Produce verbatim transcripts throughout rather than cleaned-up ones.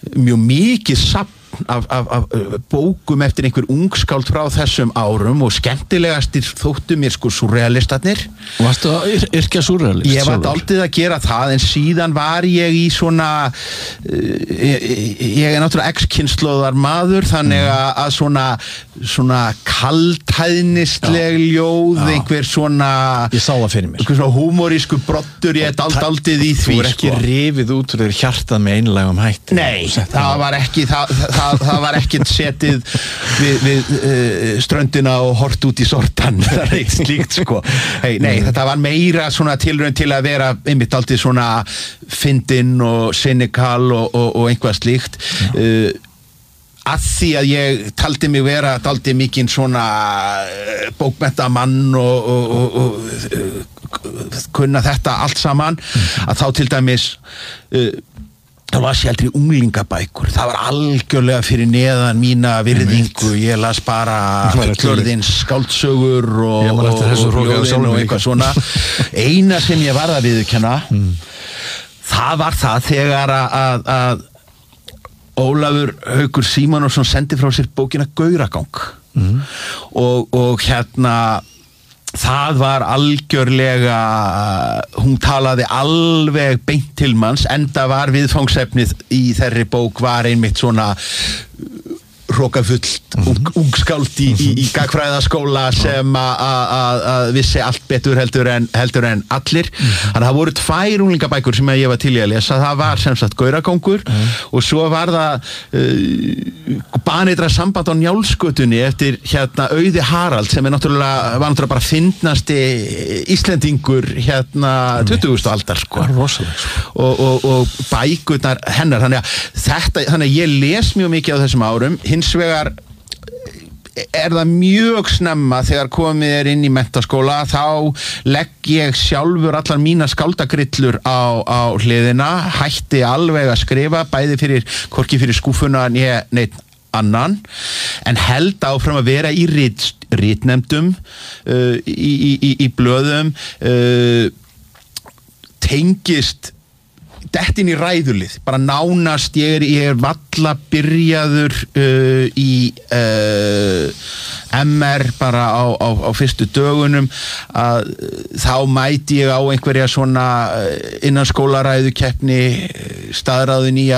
mjög mikið safn Af, af, af bókum eftir einhver ungskáld frá þessum árum og skemmtilegastir þóttu mér sko surrealistarnir. Varstu að yrkja surrealist? Ég var dálítið að gera það en síðan var ég í svona uh, ég, ég er náttúrulega ex-kynslóðar maður þannig að, að svona svona kaldhæðnisleg ljóð, já. Einhver svona ég sá það fyrir mér einhver svona húmorísku brottur ég er dál, dálítið í því. Þú er ekki sko. Rifið út úr þér hjartað með einlægum hætti. Nei, það var ekki það, það, það var ekkert setið við, við uh, ströndina og hort út í sortan það er eitt slíkt sko hey, nei, mm. þetta var meira svona tilraun til að vera einmitt dálítið svona fyndinn og cynical og, og, og einhvað slíkt uh, að því að ég taldi mig vera dálítið mikinn svona bókmenntamann og, og, og, og kunna þetta allt saman að þá til dæmis uh, þá las ég aldrei unglingabækur það var algjörlega fyrir neðan mína virðingu, ég las bara fullorðins skáldsögur og, og, og ljóðin og eitthvað svona eina sem ég varð að viðurkenna mm. það var það þegar að, að Ólafur Haukur Símonarson sendi frá sér bókina Gauragang mm. og, og hérna það var algjörlega hún talaði alveg beint til manns enda var viðfangsefnið í þeirri bók var einmitt svona hrókafullt ung, ungskáld í, í, í gagfræðaskóla sem að vissi allt betur heldur en, heldur en allir þannig að það voru tvær unglingabækur sem ég var til í að lesa það var sem sagt Gauragangur og svo var það uh, Baneitra samband á Njálsgötunni eftir hérna Auði Harald sem er náttúrulega, var náttúrulega bara fyndnasti Íslendingur hérna tuttugustu aldar sko og, og, og bækurnar hennar þannig að, þetta, þannig að ég les mjög mikið á þessum árum hins vegar er það mjög snemma þegar komið er inn í menntaskóla þá legg ég sjálfur allar mína skáldagrillur á, á hliðina hætti alveg að skrifa bæði fyrir, hvorki fyrir skúfuna né neitt annan en held áfram að vera í rit, ritnefndum uh, í, í, í, í blöðum uh, tengist dett inn í ræðulið, bara nánast ég er, ég er valla byrjaður uh, í uh, M R bara á, á, á fyrstu dögunum að þá mæti ég á einhverja svona innanskólaræðukeppni staðráðin í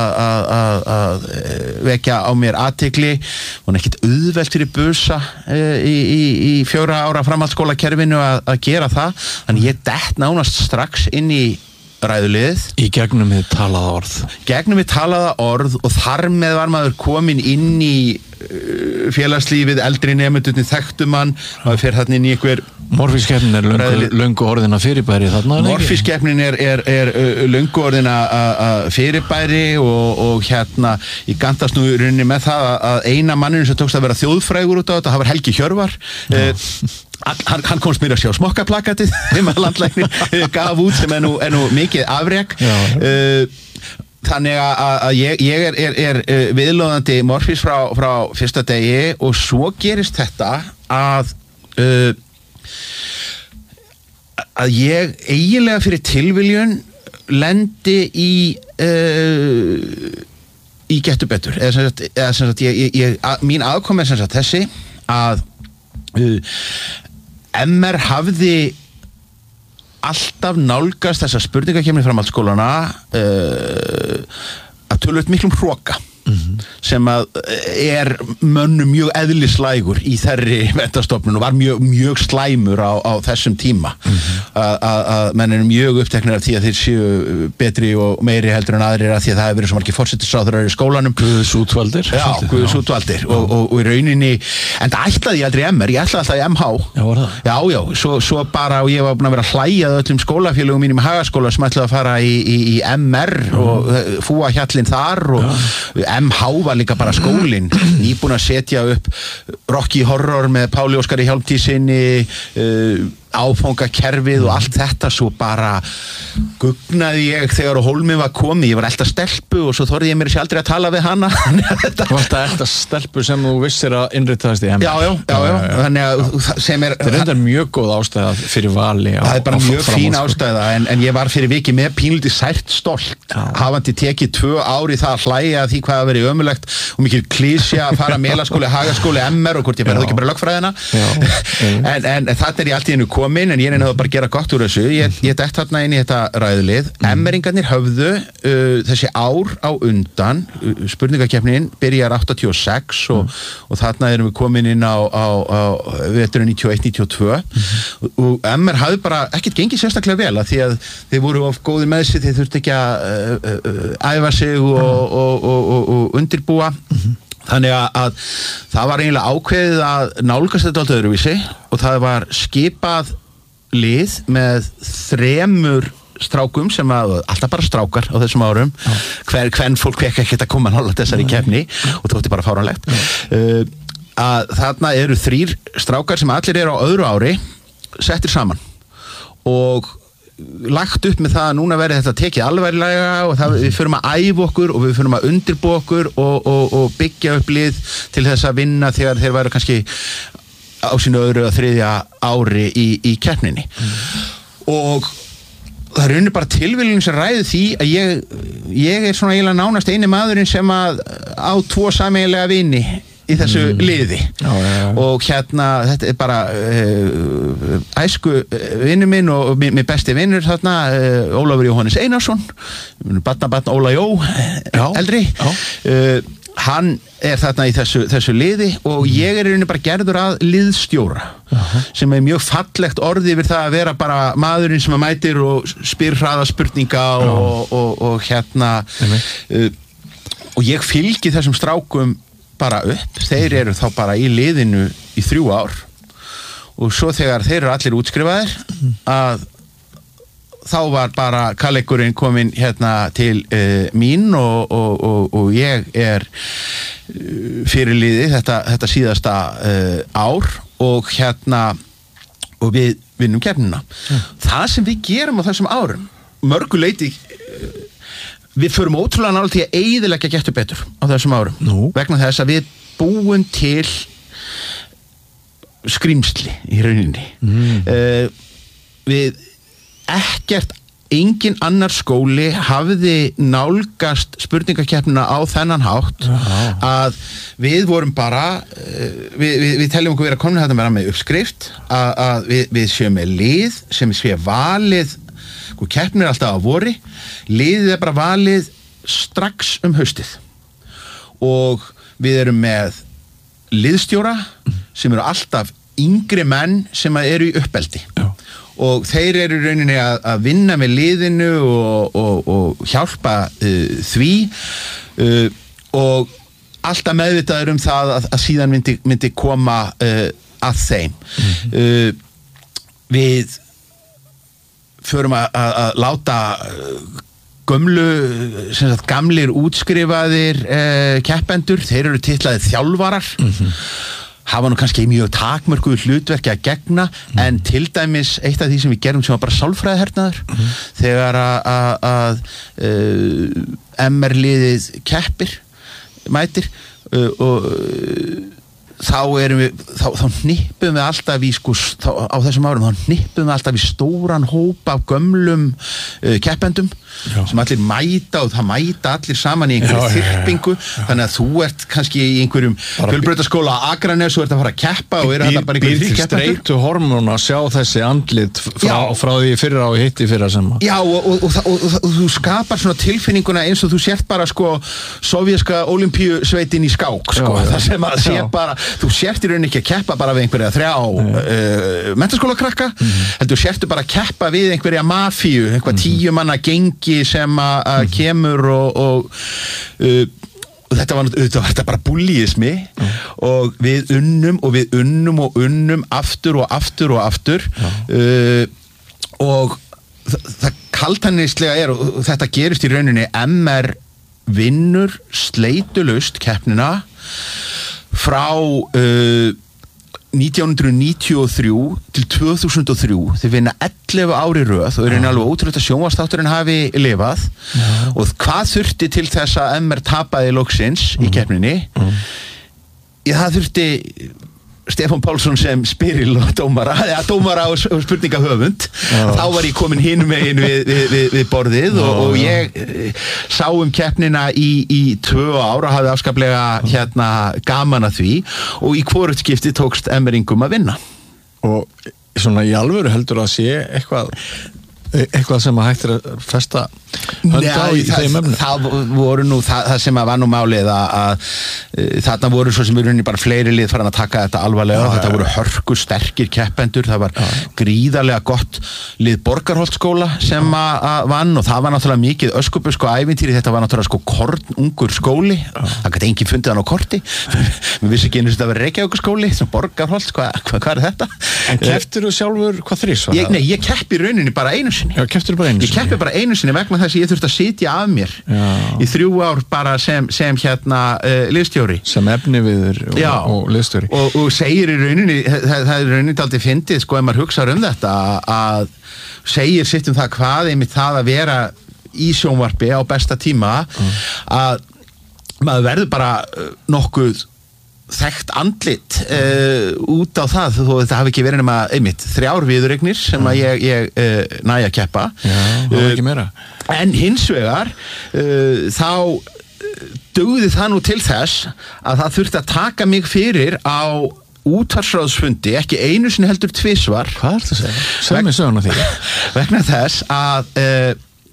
að vekja á mér athygli og ekkert auðvelt fyrir busa uh, í, í, í fjóra ára framhaldsskólakerfinu að gera það, þannig ég dett nánast strax inn í ræðuliðið. Í gegnum við talaða orð. Gegnum við talaða orð og þar með var maður komin inn í uh, félagslífið, eldri nemendurnir þekktu mann, maður fer þarna inn í einhver Morfískeppnin er löngu, löngu orðina fyrirbæri þarna. Morfískeppnin er, er, er uh, löngu orðina uh, fyrirbæri og, og hérna ég gantast nú í rauninni með það að eina manninu sem tókst að vera þjóðfrægur út á þetta, það var Helgi Hjörvar. Uh, Hann, hann komst mér að sjá smokkaplakatið sem að landlæknir gaf út sem er nú, er nú mikið afrek uh, þannig að, að ég, ég er, er, er viðlóðandi morfís frá, frá fyrsta degi og svo gerist þetta að uh, að ég eiginlega fyrir tilviljun lendi í uh, í Gettu betur eða sem sagt, eða sem sagt ég, ég, ég, að, mín aðkom er sem sagt þessi að uh, M R hafði alltaf nálgast þessa spurningakeppni framhaldsskólana uh, að töluvert miklum hroka mm-hmm. sem að er mönnum mjög eðlislægur í þerri menntastofnun og var mjög, mjög slæmur á, á þessum tíma mm-hmm. að menn eru mjög uppteknir af því að þeir séu betri og meiri heldur en aðrir af því að það hefur verið svo margir forsætisráðherrar í skólanum Guðsútvaldir Já, Guðsútvaldir og, og, og í rauninni en það ætlaði ég aldrei M R, ég ætlaði alltaf í M H Já, var það? Já, já, svo, svo bara og ég var búin að vera hlæjað öllum skólafélögum mínum í Hagaskóla sem ætlaði að fara í, í, í M R mm. og fúa hjallinn þar og já. M H var líka bara skólinn nýbúin að setja upp Rocky Horror með Páli Óskari Hjálmtýsinni uh, áfangakerfið og allt þetta, svo bara gugnaði ég þegar á Hólminn var komið, ég var elda stelpu og svo þorði ég mér sér aldrei að tala við hana. Var þetta elda stelpu sem þú vissir að innritaðast í M R? Já, já, já, já, þannig að sem er... Þetta er reyndar mjög góð ástæða fyrir vali á, það er bara mjög fín ástæða, en, en ég var fyrir viki með pínlítið sært stolt, já. Hafandi tekið tvö ári það að hlæja því hvað að verið ömulegt og mikil klísja að fara Melaskóli, Hagaskóli, M R og hvort ég verði ekki bara lögfræðina. en, en þetta er ég allt í einu komin, en ég reynaði bara að gera gott úr þessu. Ég, ég dætt þarna inn í þetta ræðulið. M-eringarnir höfðu uh, þessi ár á undan, uh, spurningakeppnin byrjar áttatíu og sex og, mm. og þarna erum við komin inn á, á, á veturinn níutíu og eitt níutíu og tvö mm. og, og M R hafði bara ekkert gengið sérstaklega vel að því að þeir voru of góði með sig, þeir þurfti ekki að uh, uh, æfa sig og, og, og, og, og undirbúa. Mm. Þannig að það var eiginlega ákveðið að nálgast þetta allt öðruvísi og það var skipað lið með þremur strákum sem að, alltaf bara strákar á þessum árum, hver, hvern fólk fekk ekki að koma nálægt þessari keppni og það þótti bara fáránlegt. Uh, að þarna eru þrír strákar sem allir eru á öðru ári settir saman og lagt upp með það að núna verði þetta tekið alvarlega og það, við förum að æfa okkur og við förum að undirbúa okkur og, og, og byggja upp lið til þess að vinna þegar þeir væru kannski á sínu öðru og þriðja ári í, í keppninni. Mm. Og það er unni bara tilviljun sem ræði því að ég, ég er svona eiginlega nánast eini maðurinn sem að á tvo sameiginlega vini í þessu mm. liði já, já, já. Og hérna, þetta er bara uh, æsku vinur minn og minn besti vinur þarna, uh, Ólafur Jóhannes Einarsson, batna batna Óla Jó, já, eldri, uh, hann er þarna í þessu, þessu liði og mm. ég er einnig bara gerður að liðstjóra, uh-huh. sem er mjög fallegt orði yfir það að vera bara maðurinn sem að mætir og spyr hraða spurninga og, og, og, og hérna, uh, og ég fylgi þessum strákum bara upp, þeir eru þá bara í liðinu í þrjú ár og svo þegar þeir eru allir útskrifaðir að þá var bara kalleikurinn kominn hérna til uh, mín og, og, og, og ég er uh, fyrir liði þetta, þetta síðasta uh, ár og hérna og við vinnum keppnina. Mm. Það sem við gerum á þessum árum, mörguleiti uh, við förum ótrúlega nálega til að eyðileggja Gettu betur á þessum árum. Nú. Vegna þess að við búum til skrýmsli í rauninni. Mm. Uh, við ekkert, engin annar skóli hafði nálgast spurningakeppnina á þennan hátt Aha. Að við vorum bara, uh, við, við, við teljum okkur vera komin að vera með uppskrift, að, að við, við séum með lið sem sé valið. Keppnin er alltaf á vori, liðið er bara valið strax um haustið og við erum með liðstjóra sem eru alltaf yngri menn sem eru í uppeldi. Já. Og þeir eru í rauninni að, að vinna með liðinu og, og, og hjálpa uh, því uh, og alltaf meðvitaður um það að, að síðan myndi, myndi koma uh, að þeim. Mm-hmm. uh, við förum að, að, að láta gömlu, sem sagt gamlir útskrifaðir eh, keppendur, þeir eru titlaðir þjálfarar, mm-hmm. hafa nú kannski mjög takmörkuð hlutverki að gegna, mm-hmm. en til dæmis eitt af því sem við gerum sem var bara sálfræðihernaður, mm-hmm. þegar að, að, að uh, M R-liðið keppir, mætir uh, og uh, þá erum við, þá, þá hnippum við alltaf í sko, þá, á þessum árum, þá hnippum við alltaf í stóran hóp af gömlum uh, keppendum já. Sem allir mæta og það mæta allir saman í einhverju þyrpingu, þannig að þú ert kannski í einhverjum fjölbrautaskóla á Akranes og ert að fara að keppa og eru þetta bara einhverju þrý keppendur. Býr til streitu hormón að sjá þessi andlit frá, frá því fyrra og hitti fyrra sem að. Já, og, og, og, og, og, og þú skapar svona tilfinninguna eins og þú sért bara sko sovjíska ólympíusveitin í skák, sko, já, það sem að sé bara þú sért í rauninni ekki að keppa bara við einhverja þrjá uh, menntaskólakrakka, mm-hmm. heldur sértu bara að keppa við einhverja mafíu, einhver mm-hmm. tíu manna gengi sem að mm-hmm. kemur og, og, uh, og þetta var, þetta var þetta bara búlíismi mm-hmm. og við unnum og við unnum og unnum aftur og aftur og aftur uh, og það, það kaltænislega er og þetta gerist í rauninni M R vinnur sleitulaust keppnina frá uh, nítján hundruð níutíu og þrjú til tvö þúsund og þrjú þau vinna ellefu ári röð og er einu alveg ótrúlegt að sjónvarpsþátturinn hafi lifað Já. Og hvað þurfti til þess að M R tapaði loksins mm. í keppninni mm. Ég það þurfti Stefán Pálsson sem spyril og dómara, eða dómara og spurningahöfund Já. Þá var ég komin hinum megin við, við, við, við borðið Já, og, og ég sá um keppnina í, í tvö ár og hafði afskaplega hérna gaman að því og í hvorugt skipti tókst M-ringum að vinna. Og svona í alvöru heldur að sé eitthvað eitthvað sem að hægt er að festa hönda á í þeim öfnum. Það voru nú, það, það sem að var nú málið að, að, að þarna voru svo sem eru bara fleiri lið farin að taka þetta alvarlega, já, þetta já, voru hörku sterkir keppendur, það var já. Gríðarlega gott lið Borgarholtsskóla sem að, að vann og það var náttúrulega mikið öskubusku ævintýri, þetta var náttúrulega sko kornungur skóli, já. Það gæti enginn fundið hann á korti, við vissi ekki einu sem þetta var Reykjavíkurskóli, sem Borgarholts, hvað hva, hva er þetta? En kepptir þú sjálfur hvað þrís? Ég, nei, ég keppi rauninni bara einu sinni. Já, kepptir bara einu sinni? Ég keppi bara einu sinni vegna þess að ég þurfti að sitja af mér Já. Í þrjú ár bara sem, sem hérna uh, liðstjóri. Sem efniviður og, og liðstjóri. Og, og segir í rauninni, það, það er rauninni aldrei fyndið, sko, ef maður hugsar um þetta, að segir sitt um það hvað einmitt það að vera í sjónvarpi á besta tíma, mm. að maður verður bara nokkuð þekkt andlit uh, út á það þó þetta hafi ekki verið nema einmitt þrjár viðureignir sem að ég, ég uh, næja að keppa Já, það var ekki meira uh, en hins vegar uh, þá dugði það nú til þess að það þurfti að taka mig fyrir á útvarpsráðsfundi, ekki einu sinni heldur tvisvar. Hvað er það að segja? Segð mér söguna því vegna þess að uh,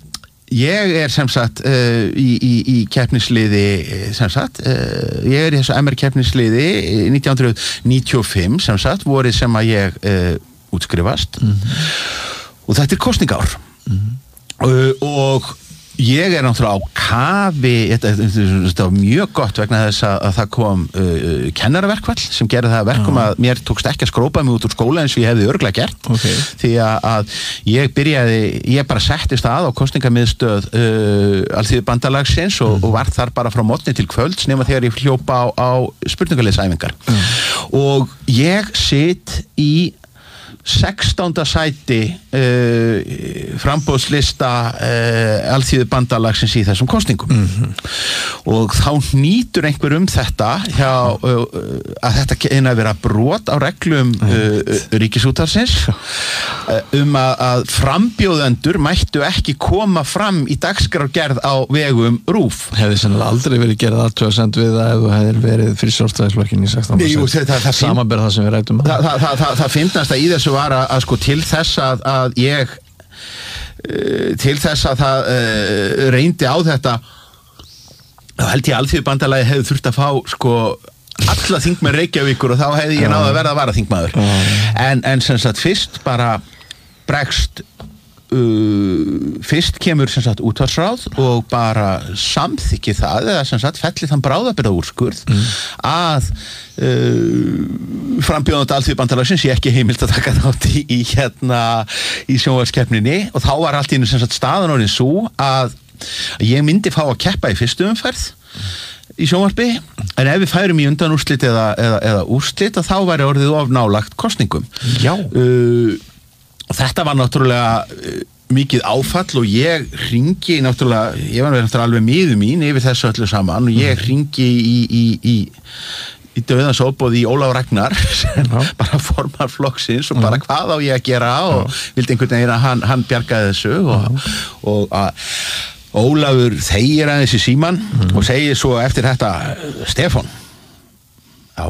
ég er sem sagt uh, í, í, í keppnisliði sem sagt, uh, ég er í þessu M R keppnisliði nítján hundruð níutíu og fimm sem sagt, vorið sem að ég uh, útskrifast mm-hmm. og þetta er kosningár mm-hmm. uh, og ég er náttúrulega á kafi, þetta, þetta var mjög gott vegna þess að, að það kom uh, kennaraverkfall sem gerði það verkum ah. að mér tókst ekki að skrópa mig út úr skóla eins og ég hefði örugglega gert okay. því að, að ég byrjaði, ég bara settist að á kosningamiðstöð uh, Alþýðubandalagsins og, mm. og var þar bara frá morgni til kvölds nema þegar ég hljópa á, á spurningaliðsæfingar mm. og ég sit í sextánda sæti uh, framboðslista uh, Alþýðubandalagsins í þessum kosningum mm-hmm. og þá hnýtur einhver um þetta hjá, uh, að þetta eina að vera brot á reglum uh, Ríkisútvarpsins uh, um að, að frambjóðendur mættu ekki koma fram í dagskrárgerð á vegum RÚV. Hefði sennilega aldrei verið gerð athugasemd við það ef þú hefðir verið fyrir Sjálfstæðisflokkinn í sextánda sæti samanber það sem við ræddum það, það, það, það, það finnast að í þessu var að, að sko til þess að, að ég uh, til þess að það uh, reyndi á þetta þá held ég Alþýðubandalagið hefði þurft að fá sko alla þingmenn Reykjavíkur og þá hefði ég náða að verða varaþingmaður en, en sem sagt fyrst bara bregst Uh, fyrst kemur sem sagt útvarpsráð og bara samþykki það eða sem sagt felli þann bráðabirgðaúrskurð mm. að uh, frambjóðandi Alþýðubandalagsins sé ekki heimilt að taka þátt í, í hérna í sjónvarpskeppninni og þá var allt í einu sem sagt staðan orðin sú að ég myndi fá að keppa í fyrstu umferð í sjónvarpi en ef við færum í undanúrslit eða, eða, eða úrslit þá væri orðið of nálagt kosningum Já uh, og þetta var náttúrulega uh, mikið áfall og ég hringi náttúrulega, ég var náttúrulega alveg miður mín yfir þessu öllu saman og ég hringi í, í, í, í dauðansóboð í Ólaf Ragnar sem Já. Bara formar flokksins og bara Já. Hvað á ég að gera og Já. Vildi einhvern veginn að hann, hann bjargaði þessu og, og að Ólafur þegir aðeins í síman mm. og segir svo eftir þetta Stefán Já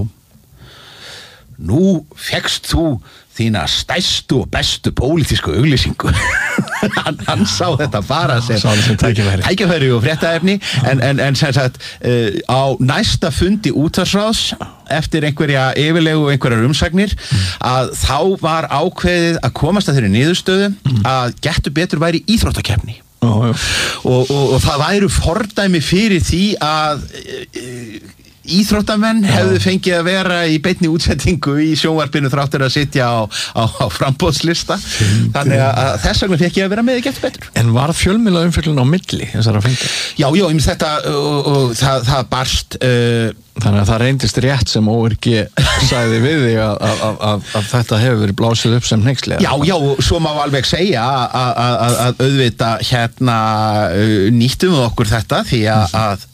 nú fékkst þú þína stærstu og bestu pólitísku auglýsingu hann, hann sá þetta bara sem, sem tækifæri. tækifæri og fréttaefni en, en, en sem sagt uh, á næsta fundi útvarpsráðs eftir einhverja yfirlegu og einhverjar umsagnir mm. að þá var ákveðið að komast að þeirri niðurstöðu mm. að Gettu betur væri íþróttakeppni oh, og, og, og það væru fordæmi fyrir því að uh, íþróttamenn hefðu fengið að vera í beinni útsettingu í sjónvarpinu þráttur að sitja á, á, á framboðslista þannig að þess vegna fekk ég að vera með í Gettu betur. En var fjölmiðla umfjöllun á milli þessara fengi? Já, já, um þetta og, og það, það barst uh, Þannig að það reyndist rétt sem O R G sagði við þig að, að, að, að, að þetta hefur verið blásið upp sem hneyksli. Já, já, svo má alveg segja að, að, að auðvita hérna nýttum við okkur þetta því að, að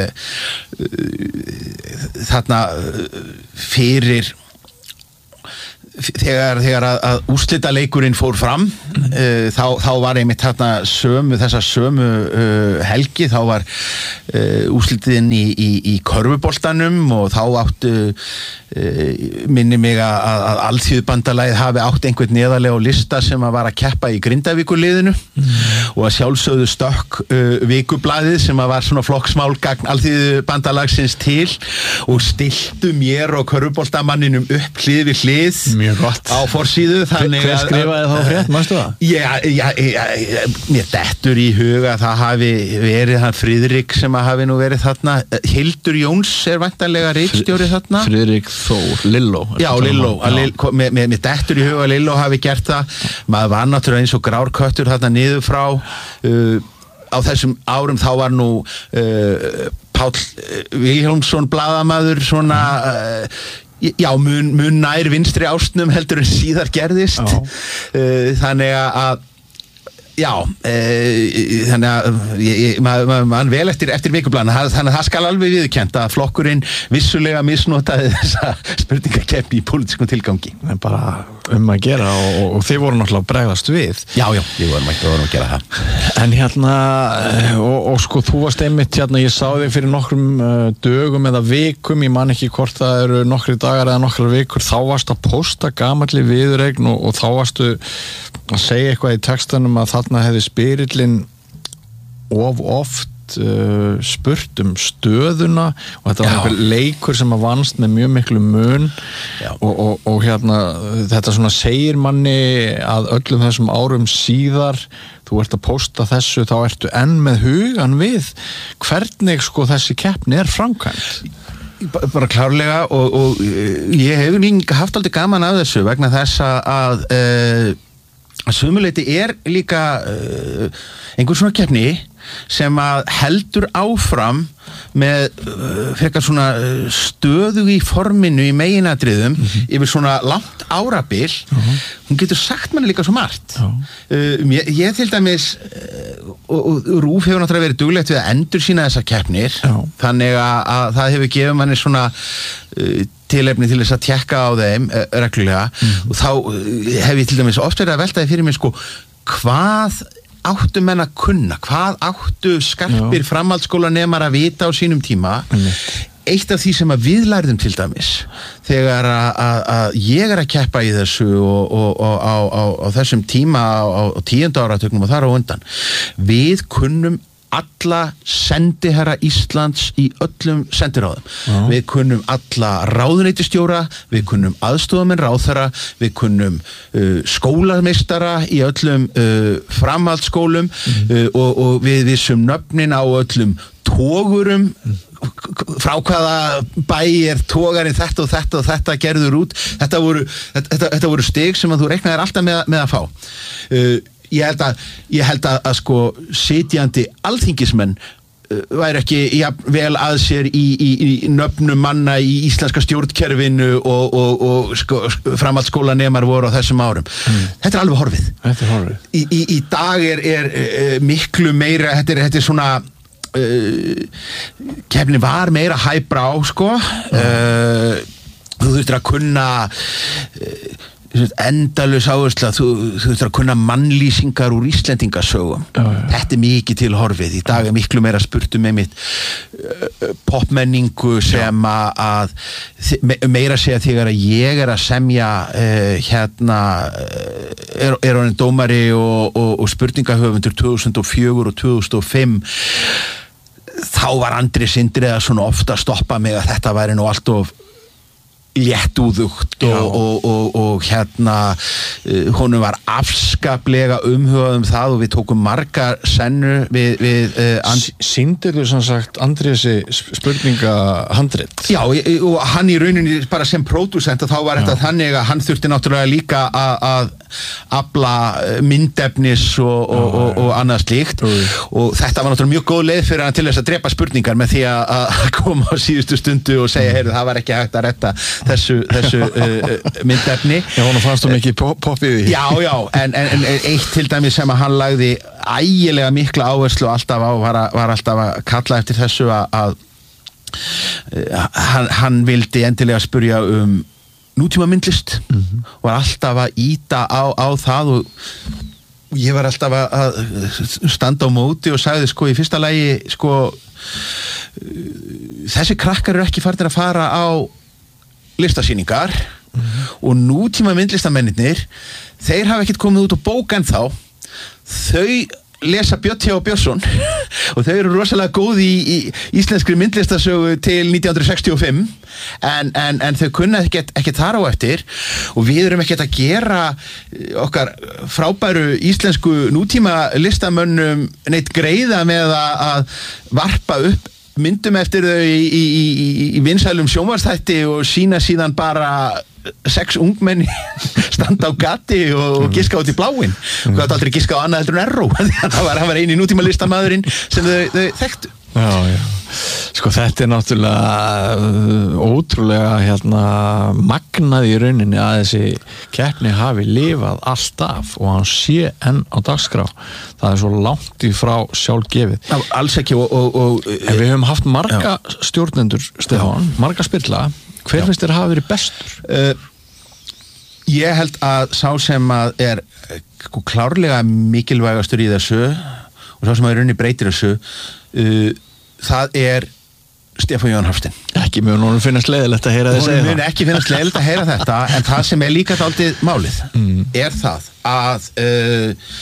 uh, þarna fyrir þegar, þegar að, að úrslitaleikurinn fór fram uh, þá, þá var einmitt þarna sömu, þessa sömu uh, helgi, þá var uh, úrslitiðinn í, í, í körfuboltanum og þá áttu uh, minni mig að, að Alþýðubandalagið hafi átt einhvern neðarlega á lista sem að var að keppa í Grindavíkurliðinu mm. og að sjálfsögðu stökk uh, vikublaðið sem að var svona flokksmál gagn Alþýðubandalagsins til og stiltu mér og körfuboltamanninum upp hlið við hlið Mjög gott. Á forsíðu. Hver skrifaði þá frétt, manstu það? Já, já, já, mér dettur í huga að það hafi verið hann Friðrik sem að hafi nú verið þarna. Hildur Jóns er væntanlega ritstjóri þarna. Friðrik Þór, Lilló. Já, Lilló. Mér, mér dettur í huga að Lilló hafi gert það. Maður var náttúrulega eins og grár köttur þarna niður frá. Uh, á þessum árum þá var nú uh, Páll Vilhjálmsson blaðamaður svona uh, já, mun, mun nær vinstri ástnum heldur en síðar gerðist uh, þannig að já, e, þannig að ég, maður ma, ma, vel eftir, eftir vikublaðina, þannig að það skal alveg viðurkennt að flokkurinn vissulega misnotaði þessa spurningakeppni í pólitískum tilgangi. En bara um að gera og, og, og þið voru náttúrulega að bregðast við. Já, já, við vorum ekki vorum að gera það. En hérna, og, og sko þú varst einmitt hérna, ég sá þig fyrir nokkrum uh, dögum eða vikum, ég man ekki hvort það eru nokkri dagar eða nokkrar vikur, þá varst að posta gamalli viðureign og, og þá varstu að segja eitthvað í textanum að þarna hefði spyrillinn of oft uh, spurt um stöðuna og þetta var einhver leikur sem að vannst með mjög miklu mun og, og, og hérna þetta svona segir manni að öllum þessum árum síðar þú ert að posta þessu, þá ertu enn með hugan við hvernig sko þessi keppni er framkvæmt. Bara klárlega og, og ég hefur líka haft aldrei gaman af þessu vegna þess að uh, að sumuleyti er líka uh, einhver svona keppni sem að heldur áfram með uh, frekar svona stöðu í forminu í meginatriðum mm-hmm. yfir svona langt árabil uh-huh. hún getur sagt manni líka svo margt uh-huh. uh, ég, ég til dæmis uh, og, og Rúf hefur náttúrulega verið duglegt við að endur sína þessar keppnir uh-huh. þannig að, að það hefur gefið manni svona uh, tilefni til þess að tjekka á þeim uh, reglulega mm. og þá uh, hef ég til dæmis oft verið að veltaði fyrir mig sko hvað áttu menn að kunna, hvað áttu skarpir framhaldsskólanemar að vita á sínum tíma mm. eitt af því sem að við lærðum til dæmis þegar að ég er að keppa í þessu og, og, og á, á, á þessum tíma á, á tíunda áratögnum og þar á undan við kunnum alla sendiherra Íslands í öllum sendiráðum. Já. Við kunnum alla ráðuneytisstjóra, við kunnum aðstofamenn ráðherra, við kunnum uh, skólameistara í öllum uh, framhaldsskólum mm. uh, og, og við vissum nöfnin á öllum togurum mm. frá hvaða bæ er togarinn þetta og þetta og þetta gerður út. Þetta voru, þetta, þetta voru stig sem að þú reiknaðir alltaf með, með að fá. Uh, Ég held að, ég held að, að sko sitjandi alþingismenn uh, væri ekki ja, vel að sér í, í, í nöfnum manna í íslenska stjórnkerfinu og, og, og sko, framhaldsskólanemar voru á þessum árum. Mm. Þetta er alveg horfið. Þetta er horfið. Í, í, í dag er, er uh, miklu meira, þetta er, þetta er svona, uh, kefni var meira hæbra á sko. Mm. Uh, þú þurftir að kunna... Uh, endalaus áhersla, þú, þú þurftir að kunna mannlýsingar úr Íslendingasögum já, já. Þetta er mikið til horfið í dag er miklu meira spurt um einmitt uh, popmenningu sem að meira segja þegar að ég er að semja uh, hérna uh, er, er hann dómari og, og, og spurningahöfundur tvö þúsund og fjögur og tvö þúsund og fimm þá var Andri Sindriðarsson ofta að stoppa mig að þetta væri nú allt of léttúðugt og, og, og, og hérna uh, honum var afskaplega umhugað um það og við tókum margar sennu við, við uh, and... Sýndir þú sem sagt Andrési spurninga handrit? Já, og hann í rauninni bara sem pródúsent og þá var þetta þannig að hann þurfti náttúrulega líka að afla myndefnis og, og, og, og annað slíkt Jú. Og þetta var náttúrulega mjög góð leið fyrir hann til þess að drepa spurningar með því að koma á síðustu stundu og segja, heyrðu, það var ekki hægt að retta þessu, þessu uh, myndefni. Já, hún fannst þú mikið poppið í. Já, já, en, en, en eitt til dæmis sem að hann lagði ægilega mikla áherslu alltaf á var, að, var alltaf að kalla eftir þessu að, að uh, hann, hann vildi endilega spurja um nútíma myndlist mm-hmm. og var alltaf að íta á, á það og ég var alltaf að standa á móti og sagði sko í fyrsta lagi sko þessi krakkar eru ekki farin að fara á listasýningar mm-hmm. og nútíma myndlistamennirnir þeir hafa ekkert komið út á bók ennþá þau lesa Björn T. Björnsson og þau eru rosalega góð í, í íslenskri myndlistasögu til nítján hundruð sextíu og fimm en, en, en þau kunna ekkert, ekkert þar á eftir og við erum ekkert að gera okkar frábæru íslensku nútíma listamönnum neitt greiða með að, að varpa upp myndum eftir þau í, í, í, í vinsælum sjónvarstætti og sína síðan bara sex ungmenni standa á gati og giska út í bláinn og hvað aldrei giska á annað heldur en Erró það var, var eini nútíma listamaðurinn sem þau, þau þekktu Já, já. Sko þetta er náttúrulega ótrúlega hérna magnað í rauninni að þessi keppni hafi lifað alltaf og hann sé enn á dagskrá. Það er svo langt í frá sjálfgefið. Já, alls ekki og, og, og en við höfum haft marga já. stjórnendur Stefán, marga spilla. Hver finnst þér hafa verið bestur? Uh, ég held að sá sem að er klárlega mikilvægastur í þessu og sá sem að er rauninni breytir þessu Uh, það er Stefán Jón Hafstein. Ekki mjög núna finnast leiðilegt að heyra þess að það. Hún mun ekki finnast leiðilegt að heyra þetta en það sem er líka dálítið málið mm. er það að uh,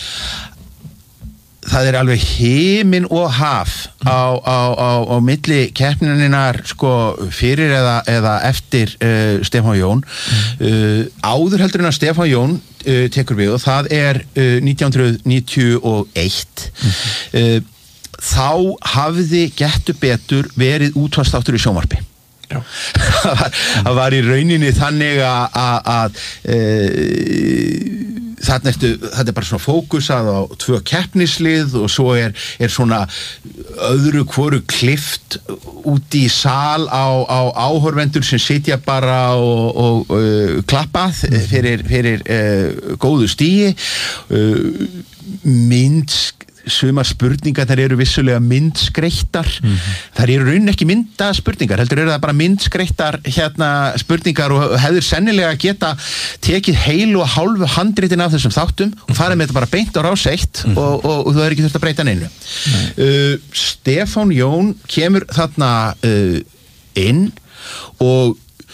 það er alveg himinn og haf á, á, á, á milli keppnininnar sko fyrir eða, eða eftir uh, Stefán Jón mm. uh, áður heldur en að Stefán Jón uh, tekur við og það er uh, nítján hundruð níutíu og eitt mm. uh, þá hafði Gettu betur verið útvarpsþáttur í sjónvarpi það, var, það var í rauninni þannig að, að, að e, þarna ertu, þetta er bara svona fókusað á tvö keppnislið og svo er, er svona öðru hvoru klift út í sal á, á áhorfendur sem sitja bara og, og uh, klappað fyrir, fyrir uh, góðu stíi uh, myndsk sumar spurningar þar eru vissulega myndskreittar mm-hmm. þar eru raunin ekki mynda spurningar heldur eru það bara myndskreittar hérna spurningar og hefur sennilega geta tekið heilu og hálfu handritin af þessum þáttum og farið með þetta bara beint á rás eitt mm-hmm. og, og, og þú hefur ekki þurft að breyta neinu uh, Stefán Jón kemur þarna uh, inn og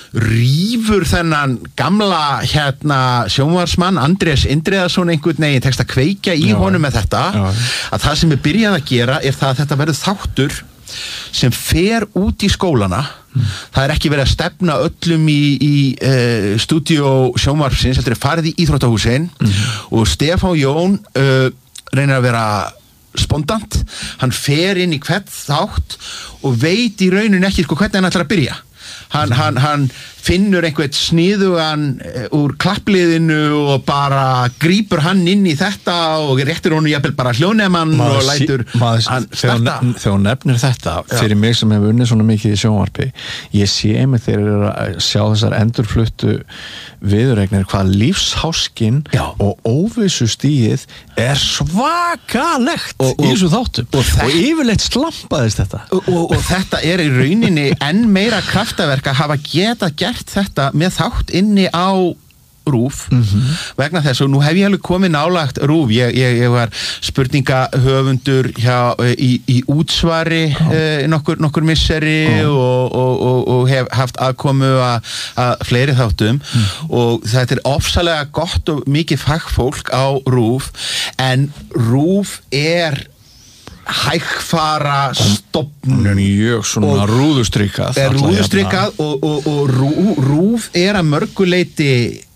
rýfur þennan gamla hérna sjónvarsmann Andrés Indriðason einhvern veginn tekst að kveikja í já, honum með þetta já. Að það sem er byrjað að gera er það að þetta verður þáttur sem fer út í skólana mm. það er ekki verið að stefna öllum í, í uh, stúdíó sjónvarsins, heldur er farið í íþróttahúsin mm. og Stefán Jón uh, reynir að vera spontant, hann fer inn í hvern þátt og veit í rauninni ekki sko hvernig hann ætlar að byrja Hann, hann, hann finnur einhvern sniðugan úr klappliðinu og bara grípur hann inn í þetta og réttir honum jafnvel bara hljónemann og lætur maður, hann starta. Þegar hún nefnir þetta, fyrir Já. mig sem hefur unnið svona mikið í sjónvarpi, ég sé einmitt þegar ég er að sjá þessar endurfluttu viðuregnir, hvað lífsháskin Já. og óvissu stíið er svakalegt og, og, í þessu þáttum og, og, og yfirleitt slampaðist þetta. Og, og, og þetta er í rauninni enn meira kraftaverk að hafa geta gert þetta með þátt inni á RÚV mm-hmm. vegna þess og nú hef ég alveg komið nálagt RÚV, ég, ég, ég var spurningahöfundur hjá, í, í útsvari eh, nokkur, nokkur misseri oh. og, og, og, og hef haft aðkomu að fleiri þáttum mm. og þetta er ofsalega gott og mikið fagfólk á RÚV en RÚV er hægfara stofnun mjög svona rúðustrykað er rúðustrykað og, og, og rú, rúf er að mörguleiti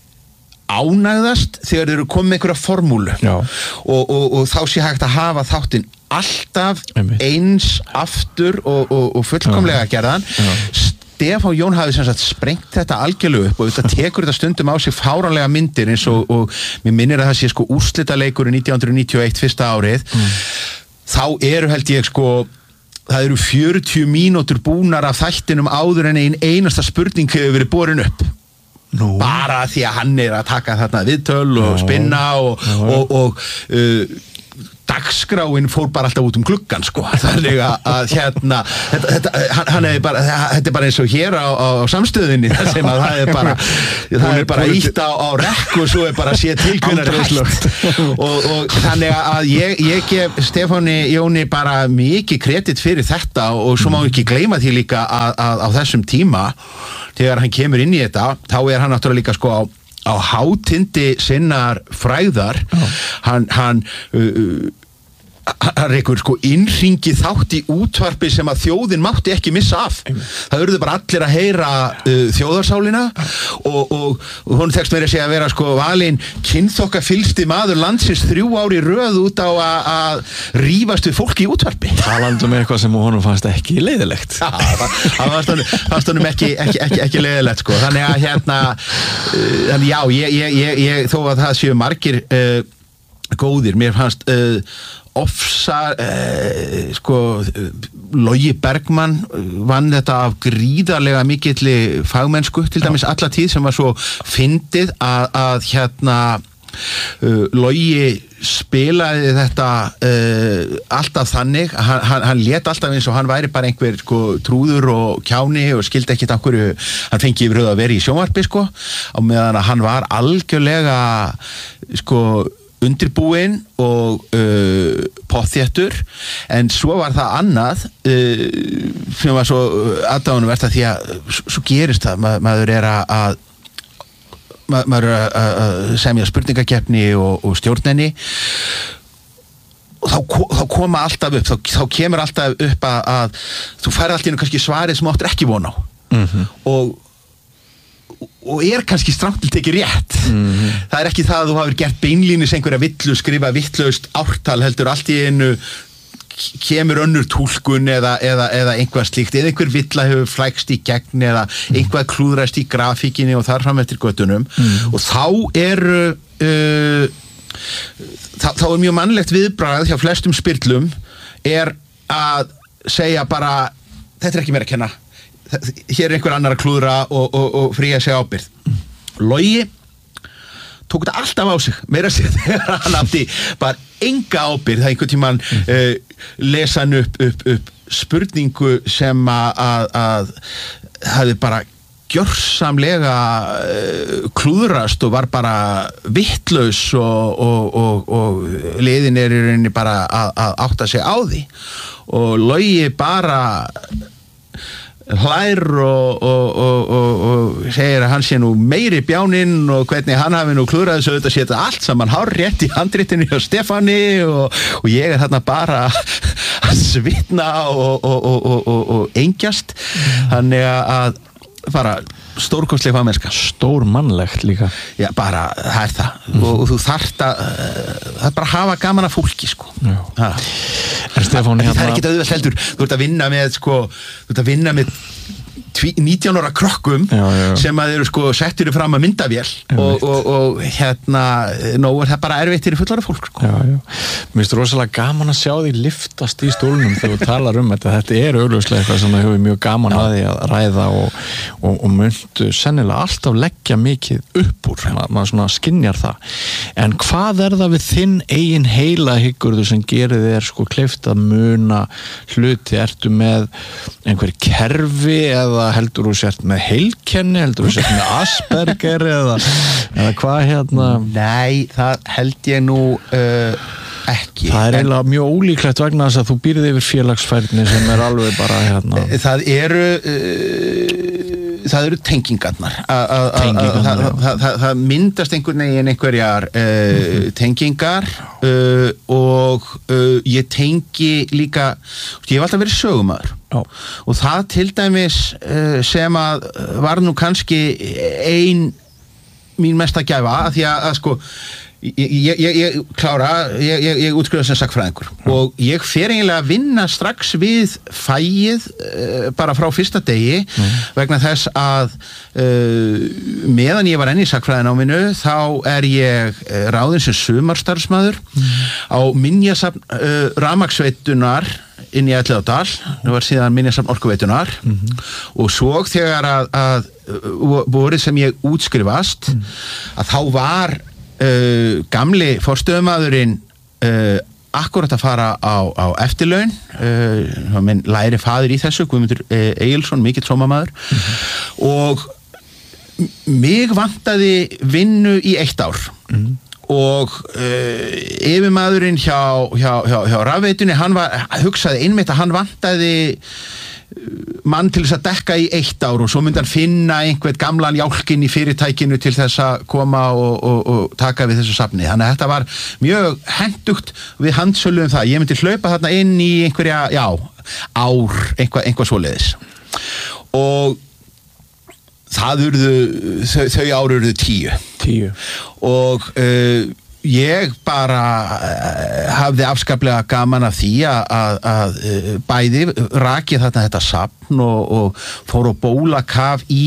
ánægðast þegar þeir eru komið með einhverja formúlu og, og, og þá sé hægt að hafa þáttinn alltaf Einmitt. eins aftur og, og, og fullkomlega gerðan. Stefán Jón hafði sem sagt sprengt þetta algjörlega upp og þetta tekur þetta stundum á sig fáránlega myndir eins og, og mér minnir að það sé sko úrslitaleikur í nítján hundruð níutíu og eitt fyrsta árið mm. þá eru held ég sko það eru fjörutíu mínútur búnar af þættinum áður en ein einasta spurning hefur verið borin upp Nú. bara því að hann er að taka þarna viðtöl og Já. spinna og, Já. og, og uh, dagskráin fór bara alltaf út um gluggan sko, þannig að hérna þetta, þetta, hann er bara, þetta er bara eins og hér á, á samstöðinni þar sem að það er bara það er bara ítt á, á rekk og svo er bara að sé til hvenær er hægt og, og þannig að ég, ég gef Stefáni Jóni bara mikið kredit fyrir þetta og svo má ekki gleyma því líka að, að á þessum tíma þegar hann kemur inn í þetta, þá er hann náttúrulega líka sko á á hátindi sinnar fræðar oh. hann hann uh, hann reykur sko innringi þátt í útvarpi sem að þjóðin mátti ekki missa af Amen. það urðu bara allir að heyra uh, þjóðarsálina og, og, og hún tekst meira að segja að vera sko valinn kynþokkafyllsti maður landsins þrjú ári röð út á að rífast við fólki í útvarpi talandi um eitthvað sem honum fannst ekki leiðilegt ja, það fannst honum, fannst honum ekki, ekki, ekki, ekki leiðilegt sko þannig að hérna uh, þannig já, ég, ég, ég, ég, þó að það séu margir uh, góðir, mér fannst uh, Ofsa eh, sko Logi Bergmann vann þetta af gríðarlega mikilli fagmennsku til dæmis alla tíð sem var svo fyndið að, að hérna uh, Logi spilaði þetta uh, alltaf þannig hann, hann, hann lét alltaf eins og hann væri bara einhver sko trúður og kjáni og skildi ekkit af hverju hann fengi yfir höfð að vera í sjónvarpi sko á meðan að hann var algjörlega sko undirbúinn og uh, pottþéttur en svo var það annað uh, sem var svo aðdáunarvert að því að svo gerist það Ma, maður er að ma, maður er að semja spurningakeppni og, og stjórnenni og þá, þá koma alltaf upp þá, þá kemur alltaf upp að, að þú færð alltaf inn kannski svarið sem áttur ekki von á mm-hmm. og og er kannski strangt til tekið rétt mm-hmm. það er ekki það að þú hafir gert beinlínis einhverja villu, skrifa vittlaust ártal heldur allt í einu kemur önnur túlkun eða, eða, eða einhvað slíkt, eða einhver villa hefur flækst í gegn eða einhvað klúðrast í grafíkinni og þar fram eftir göttunum mm. og þá er uh, þá, þá er mjög mannlegt viðbragð hjá flestum spyrlum er að segja bara þetta er ekki mér að kenna hér er einhver annar að klúðra og, og, og fría sig ábyrgð. Logi tók þetta alltaf á sig, meira að segja þegar hann átti bara enga ábyrgð, það einhvern tímann uh, lesa hann upp, upp, upp spurningu sem að, að hafði bara gjörsamlega uh, klúðrast og var bara vittlaus og, og, og, og liðin er í rauninni bara að, að átta sig á því og Logi bara hlær og, og, og, og, og segir að hann sé nú meiri bjáninn og hvernig hann hafi nú klúðrað þessu auðvitað setja allt saman hár rétt í handritinu hjá Stefáni og, og ég er þarna bara að svitna og, og, og, og, og engjast þannig að bara stórkostleg fagmennska stórmannlegt líka já bara það er það mm. og, og þú þarft að það er bara að hafa gaman að fólki sko en Stefán hérna... það er ekki auðvitað heldur þú ert að vinna með sko þú ert að vinna með nítján ára krokkum já, já, já. sem að eru sko settir fram að myndavél og, og, og hérna nú er það bara erfitt fyrir fullara fólk sko. já, já. Mér finnst rosalega gaman að sjá því liftast í stólnum þegar þú talar um þetta þetta er augljóslega eitthvað sem hefur mjög gaman já. að því að ræða og, og, og myndu sennilega alltaf leggja mikið upp úr, Ma, maður svona skynjar það en hvað er það við þinn eigin heila hyggurðu sem gerir þér sko kleift að muna hluti, ertu með einhver kerfi eða heldur þú sért með heilkenni, heldur þú sért með Asperger eða, eða hvað hérna? Nei, það held ég nú uh, ekki. Það er eiginlega mjög ólíklegt vegna þess að þú býrð yfir félagsfærni sem er alveg bara hérna. Það eru uh, það eru tengingarnar. Tengingarnar, já. Það, það, það myndast einhvern veginn einhverjar uh, tengingar uh, og uh, ég tengi líka, ég hef alltaf verið sögumaður Já. og það til dæmis uh, sem að var nú kannski ein mín mesta gæfa að því að, að sko Ég, ég, ég, ég klára, ég, ég, ég útskrifa sem sagnfræðingur ja. og ég fer eiginlega að vinna strax við fæið uh, bara frá fyrsta degi mm. vegna þess að uh, meðan ég var enn í sagnfræðináminu þá er ég uh, ráðinn sem sumarstarfsmaður mm. á minjasafn uh, rafmagnsveitunar inn í Elliðaárdal, það var síðan minjasafn orkuveitunar mm-hmm. og svo þegar að, að vorið sem ég útskrifast mm. að þá var Uh, gamli forstöðumaðurinn uh, akkurat að fara á, á eftirlaun uh, minn læri faður í þessu Guðmundur uh, Egilsson, mikill sómamaður mm-hmm. og mig vantaði vinnu í eitt ár mm-hmm. og uh, yfirmaðurinn hjá, hjá, hjá, hjá rafveitunni hann var, hugsaði einmitt að hann vantaði mann til þess að dekka í eitt ár og svo myndi hann finna einhvern gamlan jálkinn í fyrirtækinu til þess að koma og, og, og taka við þessu safni. Þannig að þetta var mjög hentugt við handsölu um það. Ég myndi hlaupa þarna inn í einhverja, já, ár, einhvað, einhvað svoleiðis. Og það urðu, þau, þau ár urðu tíu. Tíu. Og uh, ég bara uh, hafði afskaplega gaman af því að, að, að uh, bæði rakið þarna þetta safn og, og fór á bólakaf í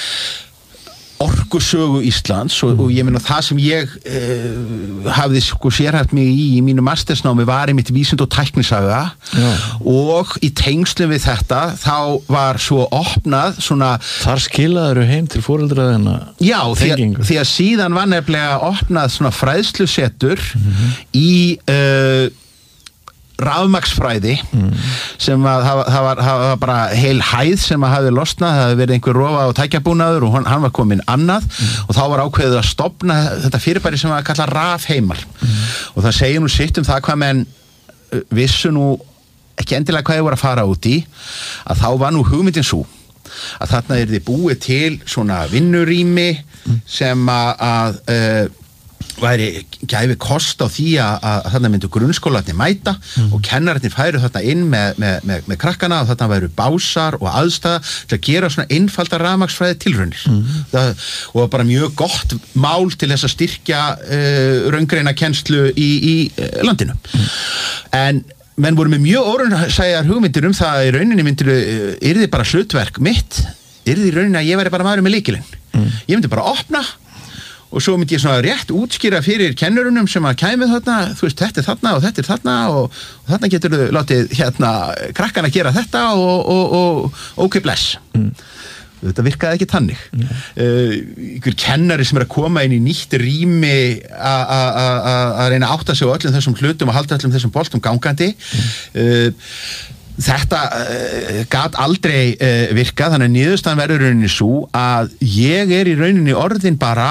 orkusögu Íslands og, og ég meina það sem ég uh, hafði sko sérhæft mig í í mínu mastersnámi var einmitt vísind og tæknisaga Já. Og í tengslum við þetta þá var svo opnað svona Þar skilaður heim til foreldræðina Já, því að, því að síðan var nefnilega opnað svona fræðslusetur mm-hmm. í uh, rafmagnsfræði mm. sem að það, það, var, það var bara heil hæð sem að hafi losnað, það hafi verið einhver rofa og tækjabúnaður og hann, hann var komin annað mm. og þá var ákveðið að stofna þetta fyrirbæri sem að kalla rafheimar mm. og það segir nú sitt um það hvað menn vissu nú ekki endilega hvað þið voru að fara út í að þá var nú hugmyndin svo að þarna er þið búið til svona vinnurými mm. sem að, að uh, væri gæfi kost á því að, að þarna myndu grunnskólarnir mæta mm. og kennararnir færu þarna inn með, með, með, með krakkana og þarna væru básar og aðstæða til að gera svona einfaldar rafmagnsfræði tilraunir mm. það, og bara mjög gott mál til þess að styrkja uh, raungreina kennslu í, í uh, landinu mm. en menn voru með mjög óraunhægar hugmyndir um það að í rauninni myndir uh, yrði bara hlutverk mitt yrði í rauninni að ég væri bara maður með lykilinn mm. ég myndi bara opna og svo myndi ég svona rétt útskýra fyrir kennurunum sem að kæmi þarna, þú veist, þetta er þarna og þetta er þarna og, og þarna getur þau látið hérna krakkana gera þetta og, og, og ok bless. Mm. Þetta virkaði ekki tannig. Mm. Uh, ykkur kennari sem er að koma inn í nýtt rými að reyna að átta sig á öllum þessum hlutum og halda öllum þessum boltum gangandi. Mm. Uh, Þetta uh, gat aldrei uh, virkað, þannig að niðurstaðan verður rauninni svo að ég er í rauninni orðin bara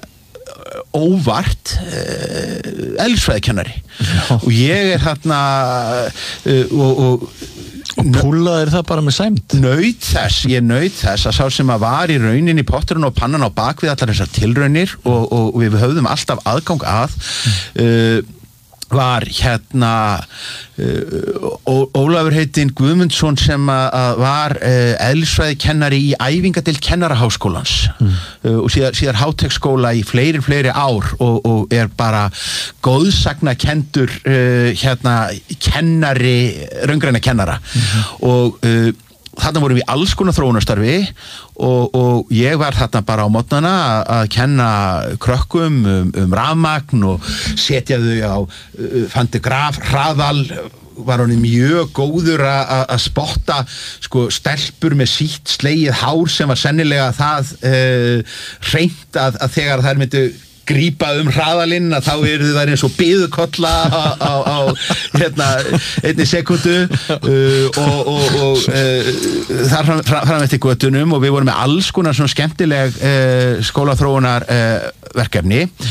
óvart uh, eðlisfræðikennari og ég er þarna uh, og, og og púlaðir það bara með sæmt naut þess, ég naut þess að sá sem að var í rauninni potturinn og pannan á bakvið allar þessar tilraunir og, og, og við höfðum alltaf aðgang að uh, var hérna uh, Ólafur heitinn Guðmundsson sem að var uh, eðlisfræðikennari í æfingadeild kennaraháskólans mm. uh, og síðar, síðar hátekskóla í fleiri, fleiri ár og, og er bara góðsagnakendur uh, hérna kennari, raungræna kennara mm-hmm. og uh, þarna vorum við alls konar þróunarstarfi og, og ég var þarna bara á mótnana að kenna krökkum um, um rafmagn og setja þau á uh, fantigraf, hraðal var hann mjög góður að spotta sko stelpur með sítt slegið hár sem var sennilega það uh, hreint að, að þegar þær myndu grípa um hraðalinn að þá eru það eins og biðukolla á, á, á hérna, einni sekundu uh, og, og, og uh, þar fram, fram eftir göttunum og við vorum með alls konar svona skemmtileg uh, skólaþróunar uh, verkefni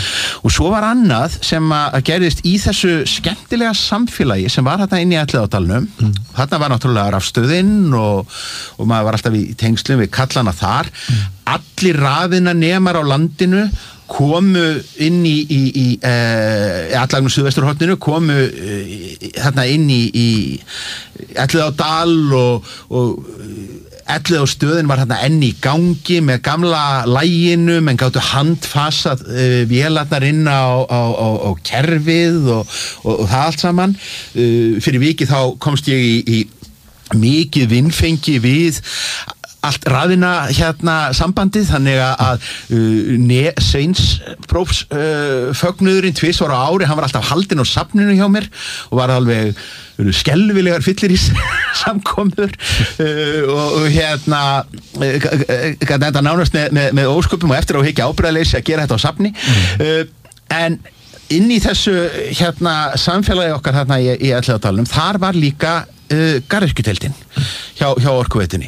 og svo var annað sem að gerðist í þessu skemmtilega samfélagi sem var þarna inn í Elliðaárdalnum mm. þarna var náttúrulega rafstöðin og, og maður var alltaf í tengslum við kallana þar mm. allir raðina nemar á landinu komu inn í, í, í uh, allagnum suðvesturhorninu komu uh, þarna inn í, í Elliðaárdal og, og Elliðaárstöðin var þarna enn í gangi með gamla læginu, menn gáttu handfasað uh, vélarnar inn á, á, á, á kerfið og, og, og það allt saman. Uh, fyrir vikið þá komst ég í, í mikið vinnfengi við allt raðina hérna sambandið, þannig að uh, Sveinsprófs uh, fögnuðurinn tvisvar á ári, hann var alltaf haldinn á safninu hjá mér og var alveg skelfilegar fyllir í samkomur uh, og, og hérna uh, þetta nánast með, með, með ósköpum og eftir á hyggja ábyrgðarleysi að gera þetta á safni uh, en inn í þessu hérna samfélagi okkar þarna í, í Elliðaárdalnum, þar var líka uh, garðyrkjudeildin hjá, hjá Orkuveitunni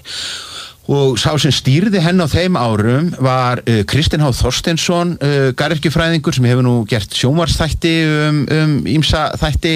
og sá sem stýrði henn á þeim árum var uh, Kristinn H. Þorsteinsson uh, garðyrkjufræðingur sem hefur nú gert sjónvarpsþætti um, um ýmsa þætti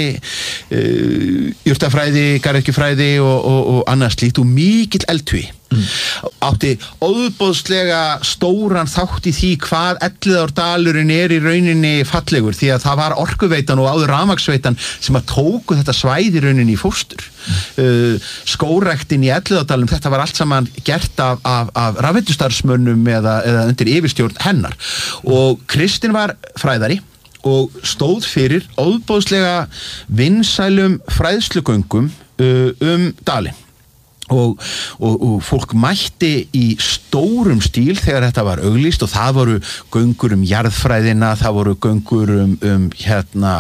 uh, jurtafræði, garðyrkjufræði og, og, og annað slíkt og mikill eldhugi mm. átti óðbóðslega stóran þátt í því hvað Elliðaárdalurinn er í rauninni fallegur því að það var Orkuveitan og áður rafmagnsveitan sem að tóku þetta svæði í rauninni í fóstur mm. uh, skógræktin í Elliðaárdalnum, þetta var allt saman gert af, af, af rafveitustarfsmönnum eða, eða undir yfirstjórn hennar og Kristinn var fræðari og stóð fyrir óðbóðslega vinsælum fræðslugöngum uh, um dalinn Og, og, og fólk mætti í stórum stíl þegar þetta var auglýst og það voru göngur um jarðfræðina, það voru göngur um, um hérna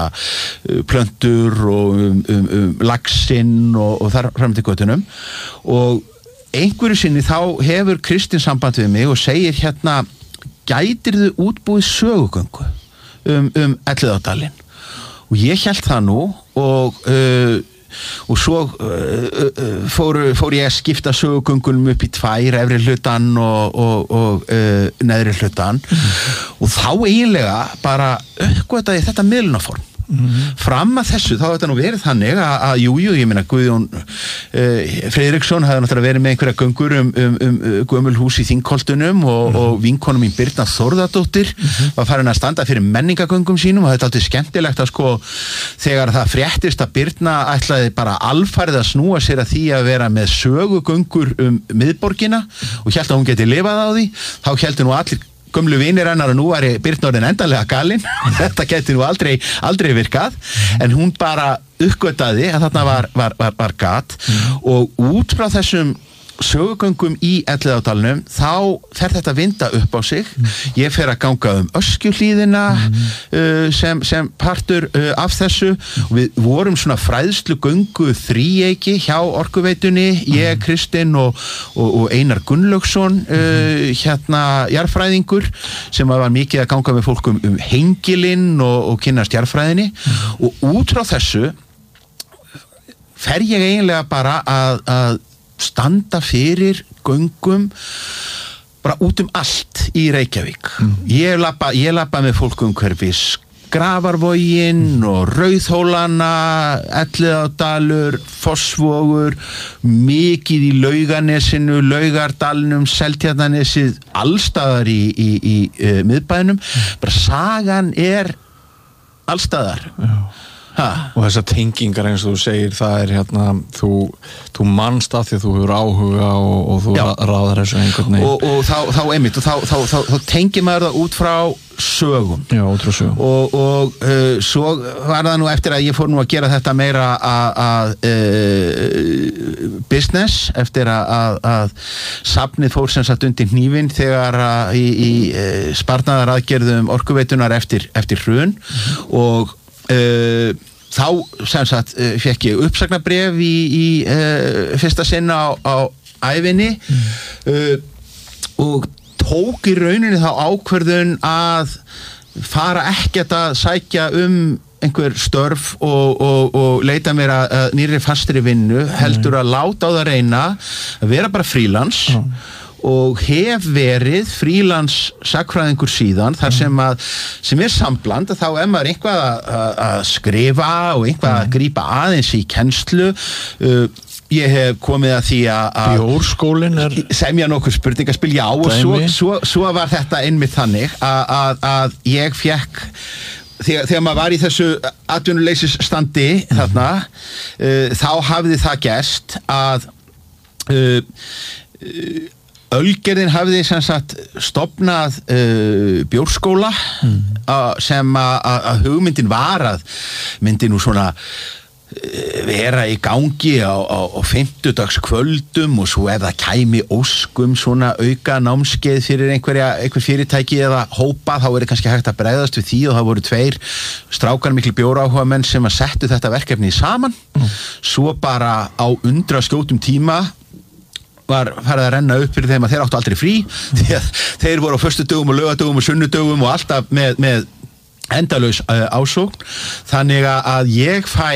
plöntur og um, um, um laxinn og, og þar fram til götunum og einhverju sinni þá hefur Kristinn samband við mig og segir hérna gætirðu útbúið sögugöngu um, um Elliðaárdalinn og ég hélt það nú og uh, og svo uh, uh, fór, fór ég að skipta sögugöngunum upp í tvær, efri hlutan og, og, og uh, neðri hlutan mm. og þá eiginlega bara uppgötaði þetta miðlunarform mm. fram að þessu þá þetta nú verið þannig að, að jú, jú, ég meina Guðjón uh, Friðriksson hafði náttúrulega verið með einhverja göngur um, um, um gömul hús í Þingholtunum og, mm. og vinkonum mín Birna Þórðardóttir mm. var farin að standa fyrir menningagöngum sínum og þetta er alltaf skemmtilegt að sko þegar það fréttist að Birna ætlaði bara alfarið að snúa sér að því að vera með sögugöngur um miðborgina og hélt að hún geti lifað á því, þá héldu nú allir gömlu vinir hennar og nú var Birna orðin endanlega galinn þetta geti nú aldrei, aldrei virkað en hún bara uppgötaði að þarna var, var, var, var gat mm. og út frá þessum sögugöngum í Elliðaárdalnum þá fer þetta vinda upp á sig mm. ég fer að ganga um Öskjuhlíðina mm. uh, sem, sem partur uh, af þessu mm. og við vorum svona fræðslugöngu þríeiki hjá Orkuveitunni mm. ég, Kristinn og, og, og Einar Gunnlaugsson uh, hérna jarðfræðingur sem var mikið að ganga með fólkum um hengilinn og, og kynnast jarðfræðinni mm. og út frá þessu fer ég eiginlega bara að, að standa fyrir göngum bara út um allt í Reykjavík mm. ég labba, ég labba með fólkum hverfis Grafarvoginn mm. og Rauðhólana Elliðaárdalur, Fossvogur mikið í Laugarnesinu Laugardalnum, Seltjarnarnesið allstaðar í, í, í, í uh, miðbænum, mm. bara sagan er allstaðar já Ha. og þessar tengingar eins og þú segir það er hérna, þú, þú manst að því að þú hefur áhuga og, og þú Já. ráðar þessu einhvern veginn og, og þá, þá einmitt og þá, þá, þá, þá tengir maður það út frá sögum Já, út frá sögum og, og uh, svo var það nú eftir að ég fór nú að gera þetta meira að uh, business eftir að, að safnið fór sem sagt undir hnífinn þegar að, í, í uh, sparnaðar aðgerðum Orkuveitunar eftir, eftir hrun mm-hmm. og Uh, þá sem sagt uh, fekk ég uppsagnarbréf í, í uh, fyrsta sinna á, á ævinni mm. uh, og tók í rauninni þá ákvörðun að fara ekkert að sækja um einhver störf og, og, og leita mér að, að nýrri fastri vinnu heldur að láta á það reyna að vera bara frílans mm. og hef verið frílans sakfræðingur síðan þar sem að sem er sambland að þá er maður eitthvað að skrifa og eitthvað að grípa aðeins í kennslu. uh, Ég hef komið að því að Bjórskólinn er semja nokkur spurningaspil, já, og svo, svo, svo var þetta einmitt þannig að, að, að ég fekk þegar, þegar maður var í þessu atvinnuleysisstandi mm. þarna, uh, þá hafði það gerst að uh, uh, Ölgerðin hafði sem sagt stofnað uh, bjórskóla mm. uh, sem að hugmyndin var að myndi nú svona vera í gangi á, á, á fimmtudagskvöldum og svo ef það kæmi óskum svona auka námskeið fyrir einhverja, einhver fyrirtæki eða hópa, þá er það kannski hægt að bregðast við því og það voru tveir strákar miklu bjóráhugamenn sem að settu þetta verkefni saman. Mm. Svo bara á undra skjótum tíma var farið að renna upp fyrir þeim að þeir áttu aldrei frí því að þeir voru á föstudögum og laugardögum og sunnudögum og alltaf með, með endalaus uh, ásókn, þannig að ég fæ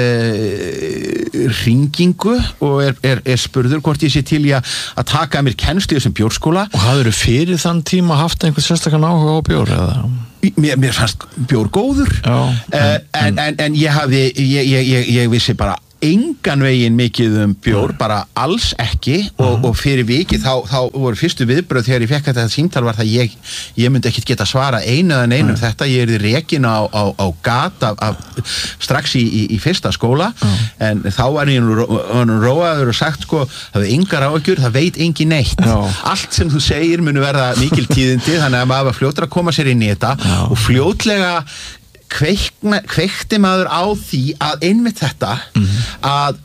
uh, hringingu og er, er, er spurður hvort ég sé til í að taka mér kennslu í þessum bjórskóla. Og hafðirðu fyrir þann tíma haft einhvern sérstakann áhuga á bjór eða? Mér, mér fannst bjór góður. Já, en, uh, en, en, en ég hafði ég, ég, ég, ég vissi bara engan veginn mikið um bjór, bara alls ekki og, og fyrir viki þá, þá voru fyrstu viðbröð þegar ég fekk þetta símtal var það ég, ég myndi ekkert geta svara einu eða neinu um þetta, ég er í rekin á, á, á gat af, af, strax í, í, í fyrsta skóla uh. en þá var ég nú róaður og sagt sko, það er engar áhyggjur, það veit engin neitt. Uh. Allt sem þú segir munu verða mikil tíðindi, þannig að maður var fljótur að koma sér inn í þetta uh. og fljótlega Kveikna, kveikti maður á því að einmitt þetta mm-hmm. að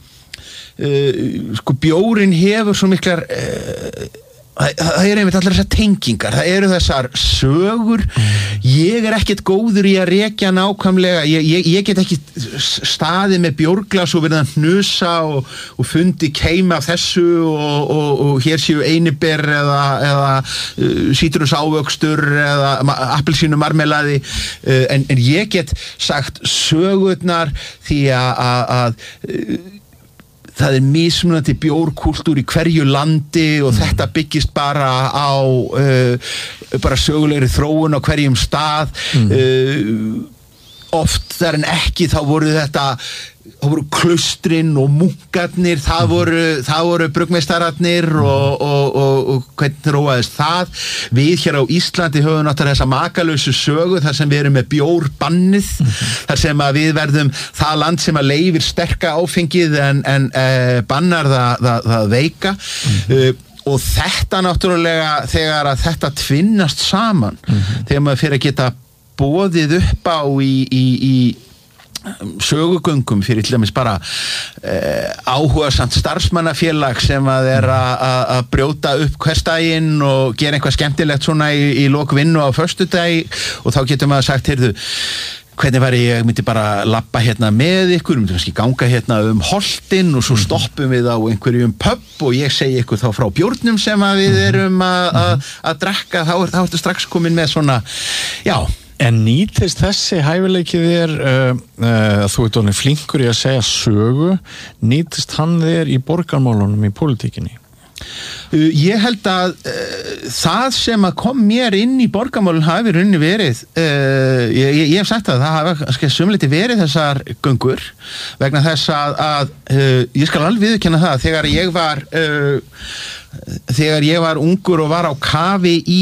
uh, sko bjórin hefur svo miklar uh, það, það er einmitt allar þessar tengingar, það eru þessar sögur, ég er ekkert góður í að rekja nákvæmlega, ég, ég, ég get ekki staðið með bjórglas og verið að hnusa og, og fundi keima af þessu og, og, og hér séu einiber eða, eða uh, sítrusávöxtur eða appelsínu marmelaði uh, en, en ég get sagt sögurnar því að, að uh, það er mismunandi bjórkultúr í hverju landi og mm. þetta byggist bara á uh, bara sögulegri þróun á hverjum stað mm. uh, oft þar en ekki þá voru þetta það voru klaustrin og munkarnir það voru, það voru bruggmeistararnir og, og, og, og hvernig róaðist það við hér á Íslandi höfum náttúrulega þessa makalausu sögu þar sem við erum með bjórbannið mm-hmm. þar sem að við verðum það land sem að leyfir sterka áfengið en, en uh, bannar það, það, það veika mm-hmm. uh, og þetta náttúrulega þegar að þetta tvinnast saman mm-hmm. þegar maður fyrir að geta boðið upp á í, í, í sögugöngum fyrir til dæmis bara eh, áhugasamt starfsmannafélag sem að er að brjóta upp hversdaginn og gera eitthvað skemmtilegt svona í, í lokvinnu á föstudagi og þá getur maður sagt, heyrðu, hvernig var ég myndi bara labba hérna með ykkur, myndi kannski ganga hérna um holtin og svo stoppum við á einhverjum pub og ég segi ykkur þá frá bjórnum sem að við erum að drekka, þá, þá ertu strax komin með svona, já. En nýtist þessi hæfileiki þér uh, uh, þú ert orðinn flinkur í að segja sögu, nýtist hann þér í borgarmálunum í pólitíkinni? Uh, ég held að uh, það sem að kom mér inn í borgarmálun hafi runni verið uh, ég, ég, ég hef sagt að það hafi sumleiti verið þessar göngur vegna þess að, að uh, ég skal alveg viðurkenna það þegar ég var uh, þegar ég var ungur og var á kafi í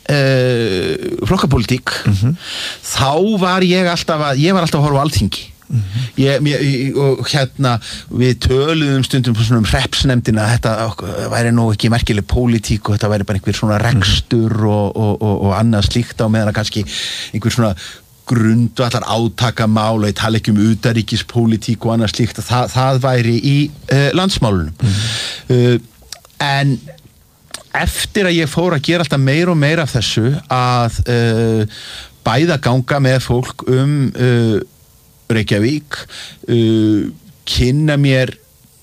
Uh, flokkapólitík mm-hmm. þá var ég alltaf að ég var alltaf að horfa á Alþingi mm-hmm. ég, ég, og hérna við töluðum stundum um hreppsnefndina þetta væri nú ekki merkileg pólitík og þetta væri bara einhver svona rekstur mm-hmm. og, og, og, og annað slíkt á meðan að kannski einhver svona grundu allar átakamál og ég tala ekki um utanríkispólitík og annað slíkt það, það væri í uh, landsmálunum mm-hmm. uh, en eftir að ég fór að gera alltaf meira og meira af þessu að uh, bæða ganga með fólk um uh, Reykjavík uh, kynna mér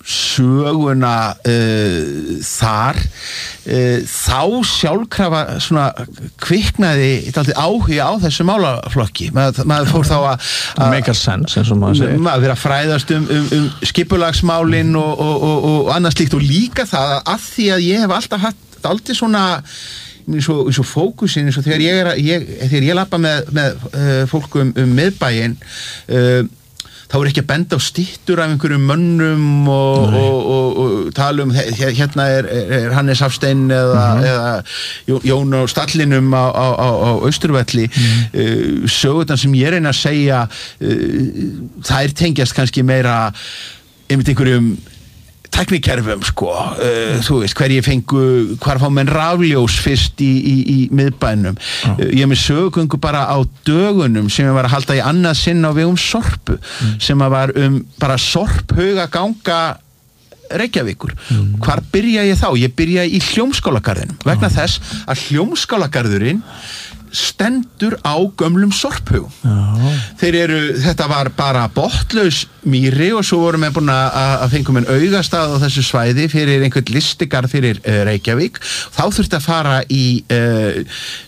söguna uh, þar uh, þá sjálfkrafa svona kviknaði dálítið áhuga á þessu málaflokki Mað, maður fór þá að make a sense eins og maður segir maður verið að fræðast um, um, um skipulagsmálin og, og, og, og annað slíkt og líka það að því að ég hef alltaf haft dálítið svona eins og, eins og fókusin eins og þegar ég er að, ég, þegar ég labba með, með uh, fólk um, um miðbæinn uh, þá er ekki að benda á styttur af einhverjum mönnum og, og, og, og tala um hérna er, er Hannes Hafstein eða, mm-hmm. eða Jón á stallinum á, á, á, á Austurvelli mm-hmm. uh, sögurnar sem ég reyna að segja uh, þær tengjast kannski meira einmitt einhverjum tæknikerfum sko, uh, þú veist hverjir fengu, hvar fá menn rafljós fyrst í, í, í miðbænum uh, ég er með sögugöngu bara á dögunum sem ég var að halda í annað sinn á vegum Sorpu, mm. sem að var um bara Sorphauga ganga Reykjavíkur. Mm. Hvar byrja ég þá? Ég byrja í Hljómskálagarðinum vegna mm. þess að Hljómskálagarðurinn stendur á gömlum Sorphaugum. Þeir eru, þetta var bara botlaus mýri og svo vorum við búin að fengum en augastað á þessu svæði fyrir einhvern listigarð fyrir uh, Reykjavík. Þá þurfti að fara í uh,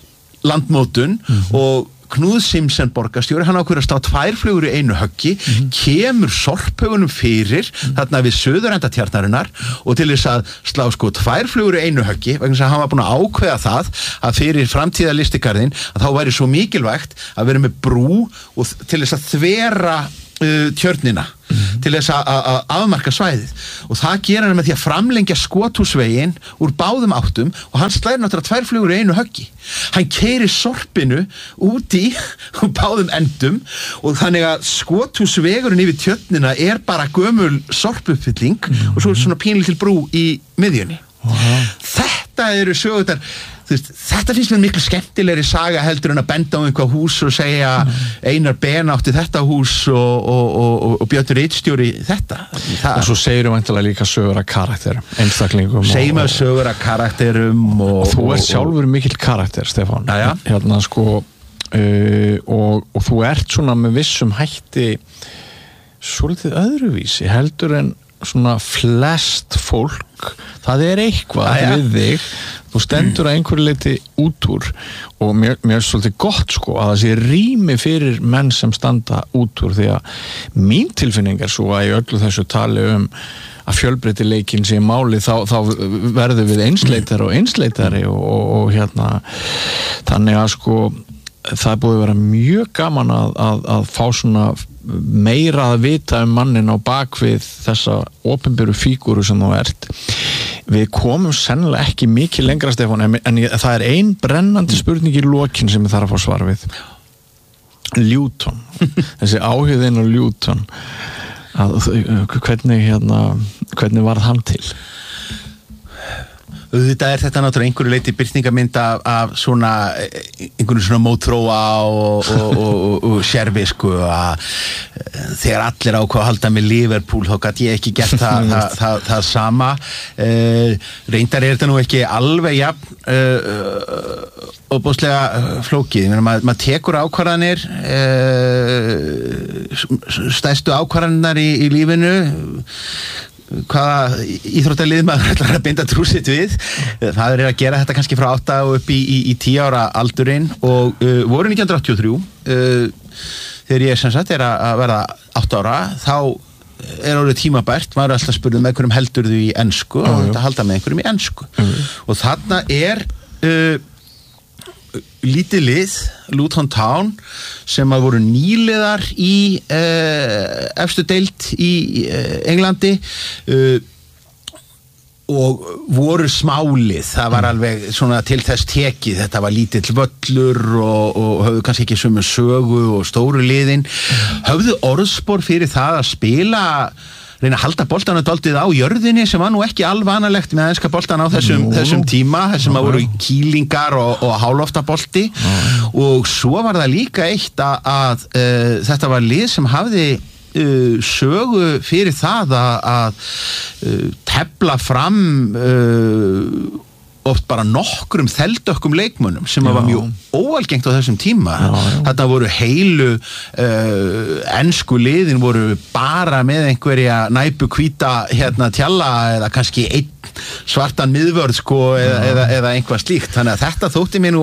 landmótun mm-hmm. og Knúð Simsen borgarstjóri, hann ákveður að stá tvær flugur í einu höggi, mm-hmm. kemur Sorphaugunum fyrir, mm-hmm. þarna við söðurenda tjarnarinnar og til þess að slá sko tvær flugur í einu höggi, vegna þess að hann var búin að ákveða það að fyrir framtíða listigarðin að þá væri svo mikilvægt að vera með brú og til þess að þvera uh, tjörnina, mm-hmm. til þess að, að afmarka svæðið og það gera hann með því að framlengja skothúsveginn úr báðum áttum og hann slæðir náttúrulega tvær flugur í einu höggi. Hann keyrir Sorpinu út í báðum endum og þannig að skothúsvegurinn yfir tjörnina er bara gömul sorpuppfylling mm-hmm. og svo er svona pínlítil brú í miðjunni. Wow. Þetta eru sögurnar, þú veist, þetta finnst mér miklu skemmtilegri saga heldur en að benda á einhvað hús og segja mm. Einar Ben átti þetta hús og, og, og, og Björn Ritstjóri þetta. Það, og svo segir þú væntanlega líka sögur af karakterum, einstaklingum. Segjum að sögur af karakterum og, og þú ert og, sjálfur mikill karakter, Stefán. Aja. Hérna sko uh, og, og þú ert svona með vissum hætti svolítið öðruvísi heldur en svona flest fólk, það er eitthvað Aja. Við þig, þú stendur að einhverju leiti út úr og mér, mér er svolítið gott sko að það sé rými fyrir menn sem standa út úr því að mín tilfinning er svo að í öllu þessu tali um að fjölbreytileikin sé máli þá, þá verður við einsleitari og einsleitari og, og, og hérna þannig að sko það er búið að vera mjög gaman að, að, að fá svona meira að vita um mannin á bakvið þessa opinberu fígúru sem þú ert. Við komum sennilega ekki mikið lengra, Stefán, en, en ég, það er ein brennandi spurning í lokin sem ég þarf að fá svar við. Luton. Þessi áhugðin á Luton. Að, hvernig, hérna, hvernig varð hann til? Auðvitað er þetta náttúrulega einhverju leiti birtingamynd af, af svona einhverju svona mótþróa og, og, og, og, og sérvisku að þegar allir ákvað að halda með Liverpool þá gæti ég ekki gert það, það, það, það sama uh, reyndar er þetta nú ekki alveg jafn uh, óbúslega flókið, ég meina maður mað tekur ákvarðanir uh, stærstu ákvarðanir í, í lífinu hvaða íþróttalið maður ætlar að binda trúsitt við það er að gera þetta kannski frá átta og upp í, í, í tíu ára aldurinn og uh, voru nítján hundruð áttatíu og þrjú uh, þegar ég sem sagt er að verða átta ára þá er orðið tímabært, maður er alltaf spurðið með einhverjum heldur þú í ensku og þetta halda með einhverjum í ensku mm. og þarna er uh, lítið lið, Luton Town sem að voru nýliðar í uh, efstu deild í uh, Englandi uh, og voru smálið, það var alveg svona til þess tekið, þetta var lítill völlur og, og höfðu kannski ekki sömu sögu og stóru liðin höfðu orðspor fyrir það að spila reyna að halda boltana dálítið á jörðinni sem var nú ekki alvanalegt með enska boltana á þessum, þessum tíma, þessum að voru kýlingar og, og háloftabolti og svo var það líka eitt að, að uh, þetta var lið sem hafði uh, sögu fyrir það að, að uh, tefla fram uh, oft bara nokkrum þeldökkum leikmönnum sem var mjög óalgengt á þessum tíma já, já. Þarna voru heilu uh, ensku liðin voru bara með einhverja næpu hvíta hérna tjalla eða kannski einn svartan miðvörð sko eða, eða, eða einhvað slíkt þannig að þetta þótti mér nú allt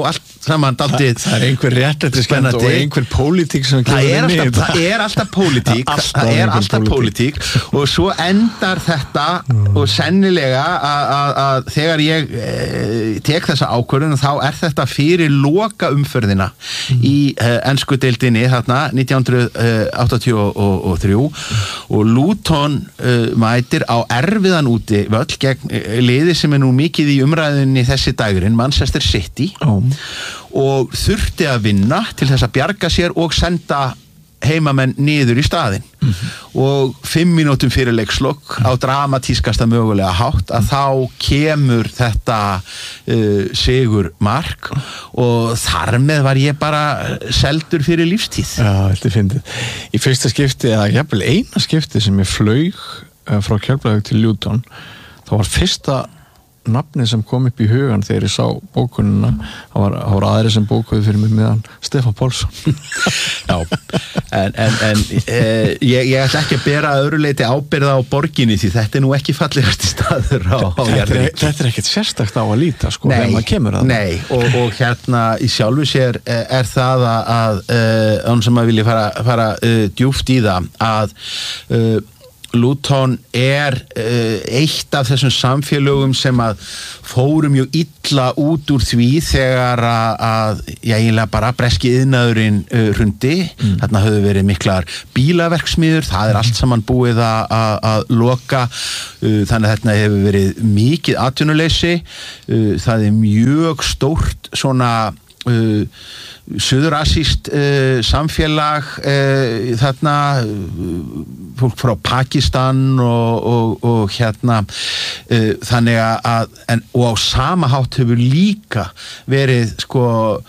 saman daldið. Það er einhver réttlætiskennd og einhver pólitík sem það kemur er inn í alltaf, þetta. það er alltaf pólitík, Alltaf það er einhver alltaf pólitík og svo endar þetta og sennilega að, að, að þegar ég e, tek þessa ákvörðun þá er þetta fyrir loka umferðina mm. í e, ensku deildinni þarna nítján hundruð áttatíu og þrjú og Luton e, mætir á erfiðan úti völl gegn e, liði sem er nú mikið í umræðinni þessi dagurinn, Manchester City oh. og þurfti að vinna til þess að bjarga sér og senda heimamenn niður í staðinn mm-hmm. og fimm mínútum fyrir leikslokk á dramatískasta mögulega hátt að þá kemur þetta uh, sigur mark og þar með var ég bara seldur fyrir lífstíð. Já, þetta er fyndið. Í fyrsta skipti, eða jafnvel eina skipti sem ég flaug uh, frá Keflavík til Luton, þá var fyrsta nafnið sem kom upp í hugan þegar ég sá bókunina, það var, það var aðri sem bókuði fyrir mig meðan Stefán Pálsson. Já, en, en, en e, ég, ég ætla ekki að bera öðru leiti ábyrða á borginni því þetta er nú ekki fallegasti staður á, á jörðinni. Þetta er ekkert sérstakt á að líta sko, nei, þegar maður kemur að nei, og, og hérna í sjálfu sér er það að, að án sem maður vilja fara, fara uh, djúpt í það að uh, Luton er uh, eitt af þessum samfélögum sem að fóru mjög illa út úr því þegar að, að já, eiginlega bara breski iðnaðurinn uh, hrundi. Mm. Þarna höfðu verið miklar bílaverksmiður, það er allt saman búið að, að, að loka, uh, þannig að þarna hefur verið mikið atvinnuleysi, uh, það er mjög stórt svona uh, suðurasískt uh, samfélag uh, þarna uh, fólk frá Pakistan og, og, og hérna uh, þannig að en, og á sama hátt hefur líka verið sko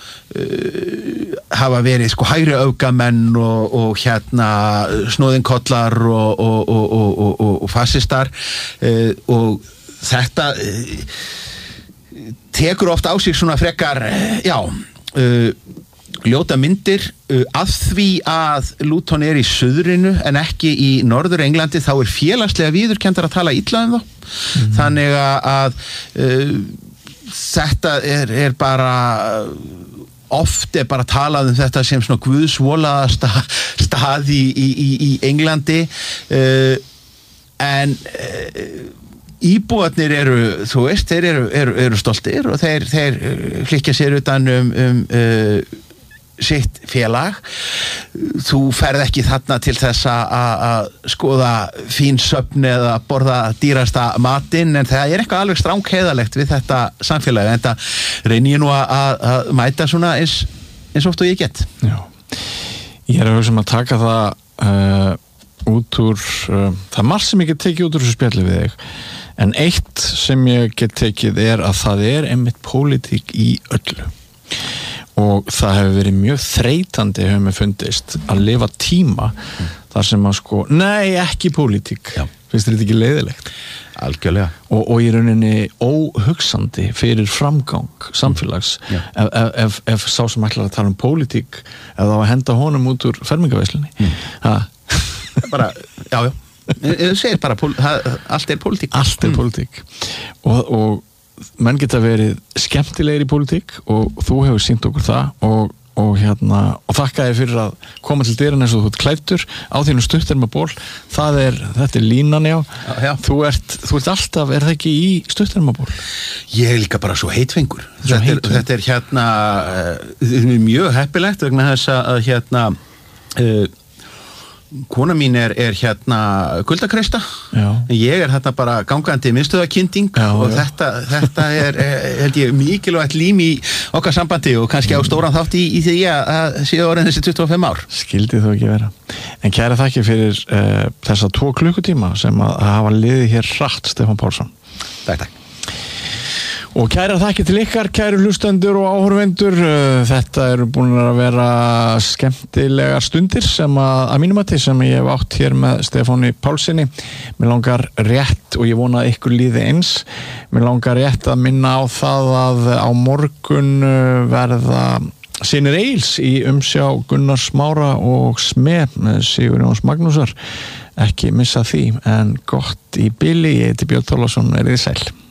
uh, hafa verið sko hægri öfgamenn og, og hérna snóðinkollar og, og, og, og, og, og fasistar uh, og þetta uh, tekur oft á sig svona frekar já uh, ljóta myndir uh, að því að Luton er í suðrinu en ekki í norður Englandi þá er félagslega viðurkenndar að tala illa um þá mm-hmm. þannig að uh, þetta er, er bara oft er bara talað um þetta sem svona guðsvolaðasta stað í, í, í Englandi uh, en uh, íbúarnir eru, þú veist, þeir eru, eru, eru stoltir og þeir, þeir hlikja sér utan um, um uh, sitt félag. Þú ferð ekki þarna til þess að skoða fín söfn eða borða dýrasta matinn en það er eitthvað alveg strángheðalegt við þetta samfélag en það reyni ég nú að, að mæta svona eins, eins oft og ég get. Já, ég er að hugsa um að taka það uh, út úr uh, það er margt sem ég get tekið út úr þessu spjalli við þig en eitt sem ég get tekið er að það er einmitt pólitík í öllu og það hefur verið mjög þreytandi hefur mér fundist að lifa tíma mm. þar sem að sko, nei ekki pólitík, finnst þetta ekki leiðilegt? Algjörlega. Og, og í rauninni óhugsandi fyrir framgang samfélags mm. ef, ef, ef, ef sá sem ætlar að tala um pólitík ef þá að henda honum út úr fermingaveislinni. Mm. bara, já, já. Þú segir bara, allt er pólitík. Allt er pólitík. Og, og menn geta verið skemmtilegir í pólitík og þú hefur sýnt okkur það og, og hérna og þakka þér fyrir að koma til dyrin eins og þú ert klæddur á þínu stuttermaból það er, þetta er línan já, já. Þú, ert, þú ert alltaf, er það ekki í stuttermaból? Ég er líka bara svo heitfengur svo þetta, heitfengur. Er, þetta er hérna uh, mjög heppilegt vegna þess að hérna uh, kona mín er, er hérna kuldakreista ég er hérna bara gangandi miðstöðarkynding og já. Þetta, þetta er, held ég, mikilvægt lím í okkar sambandi og kannski á stóran þátt í, í því að séu orðin þessi tuttugu og fimm ár. Skildi þú ekki vera. En kæra þakki fyrir uh, þessa tvo klukkutíma sem að hafa liðið hér hratt, Stefán Pálsson. Takk, takk. Og kæra þakki til ykkar, kæru hlustendur og áhorfendur. Þetta eru búin að vera skemmtilegar stundir sem að, að mínum að til sem ég hef átt hér með Stefáni Pálssyni. Mér langar rétt, og ég vona að ykkur líði eins, mér langar rétt að minna á það að á morgun verða Synir Egils í umsjá Gunnar Smára og Smef með Sigur Jóns Magnúsar. Ekki missa því, en gott í bili, ég heiti Björn Þorláksson, er þið sæl.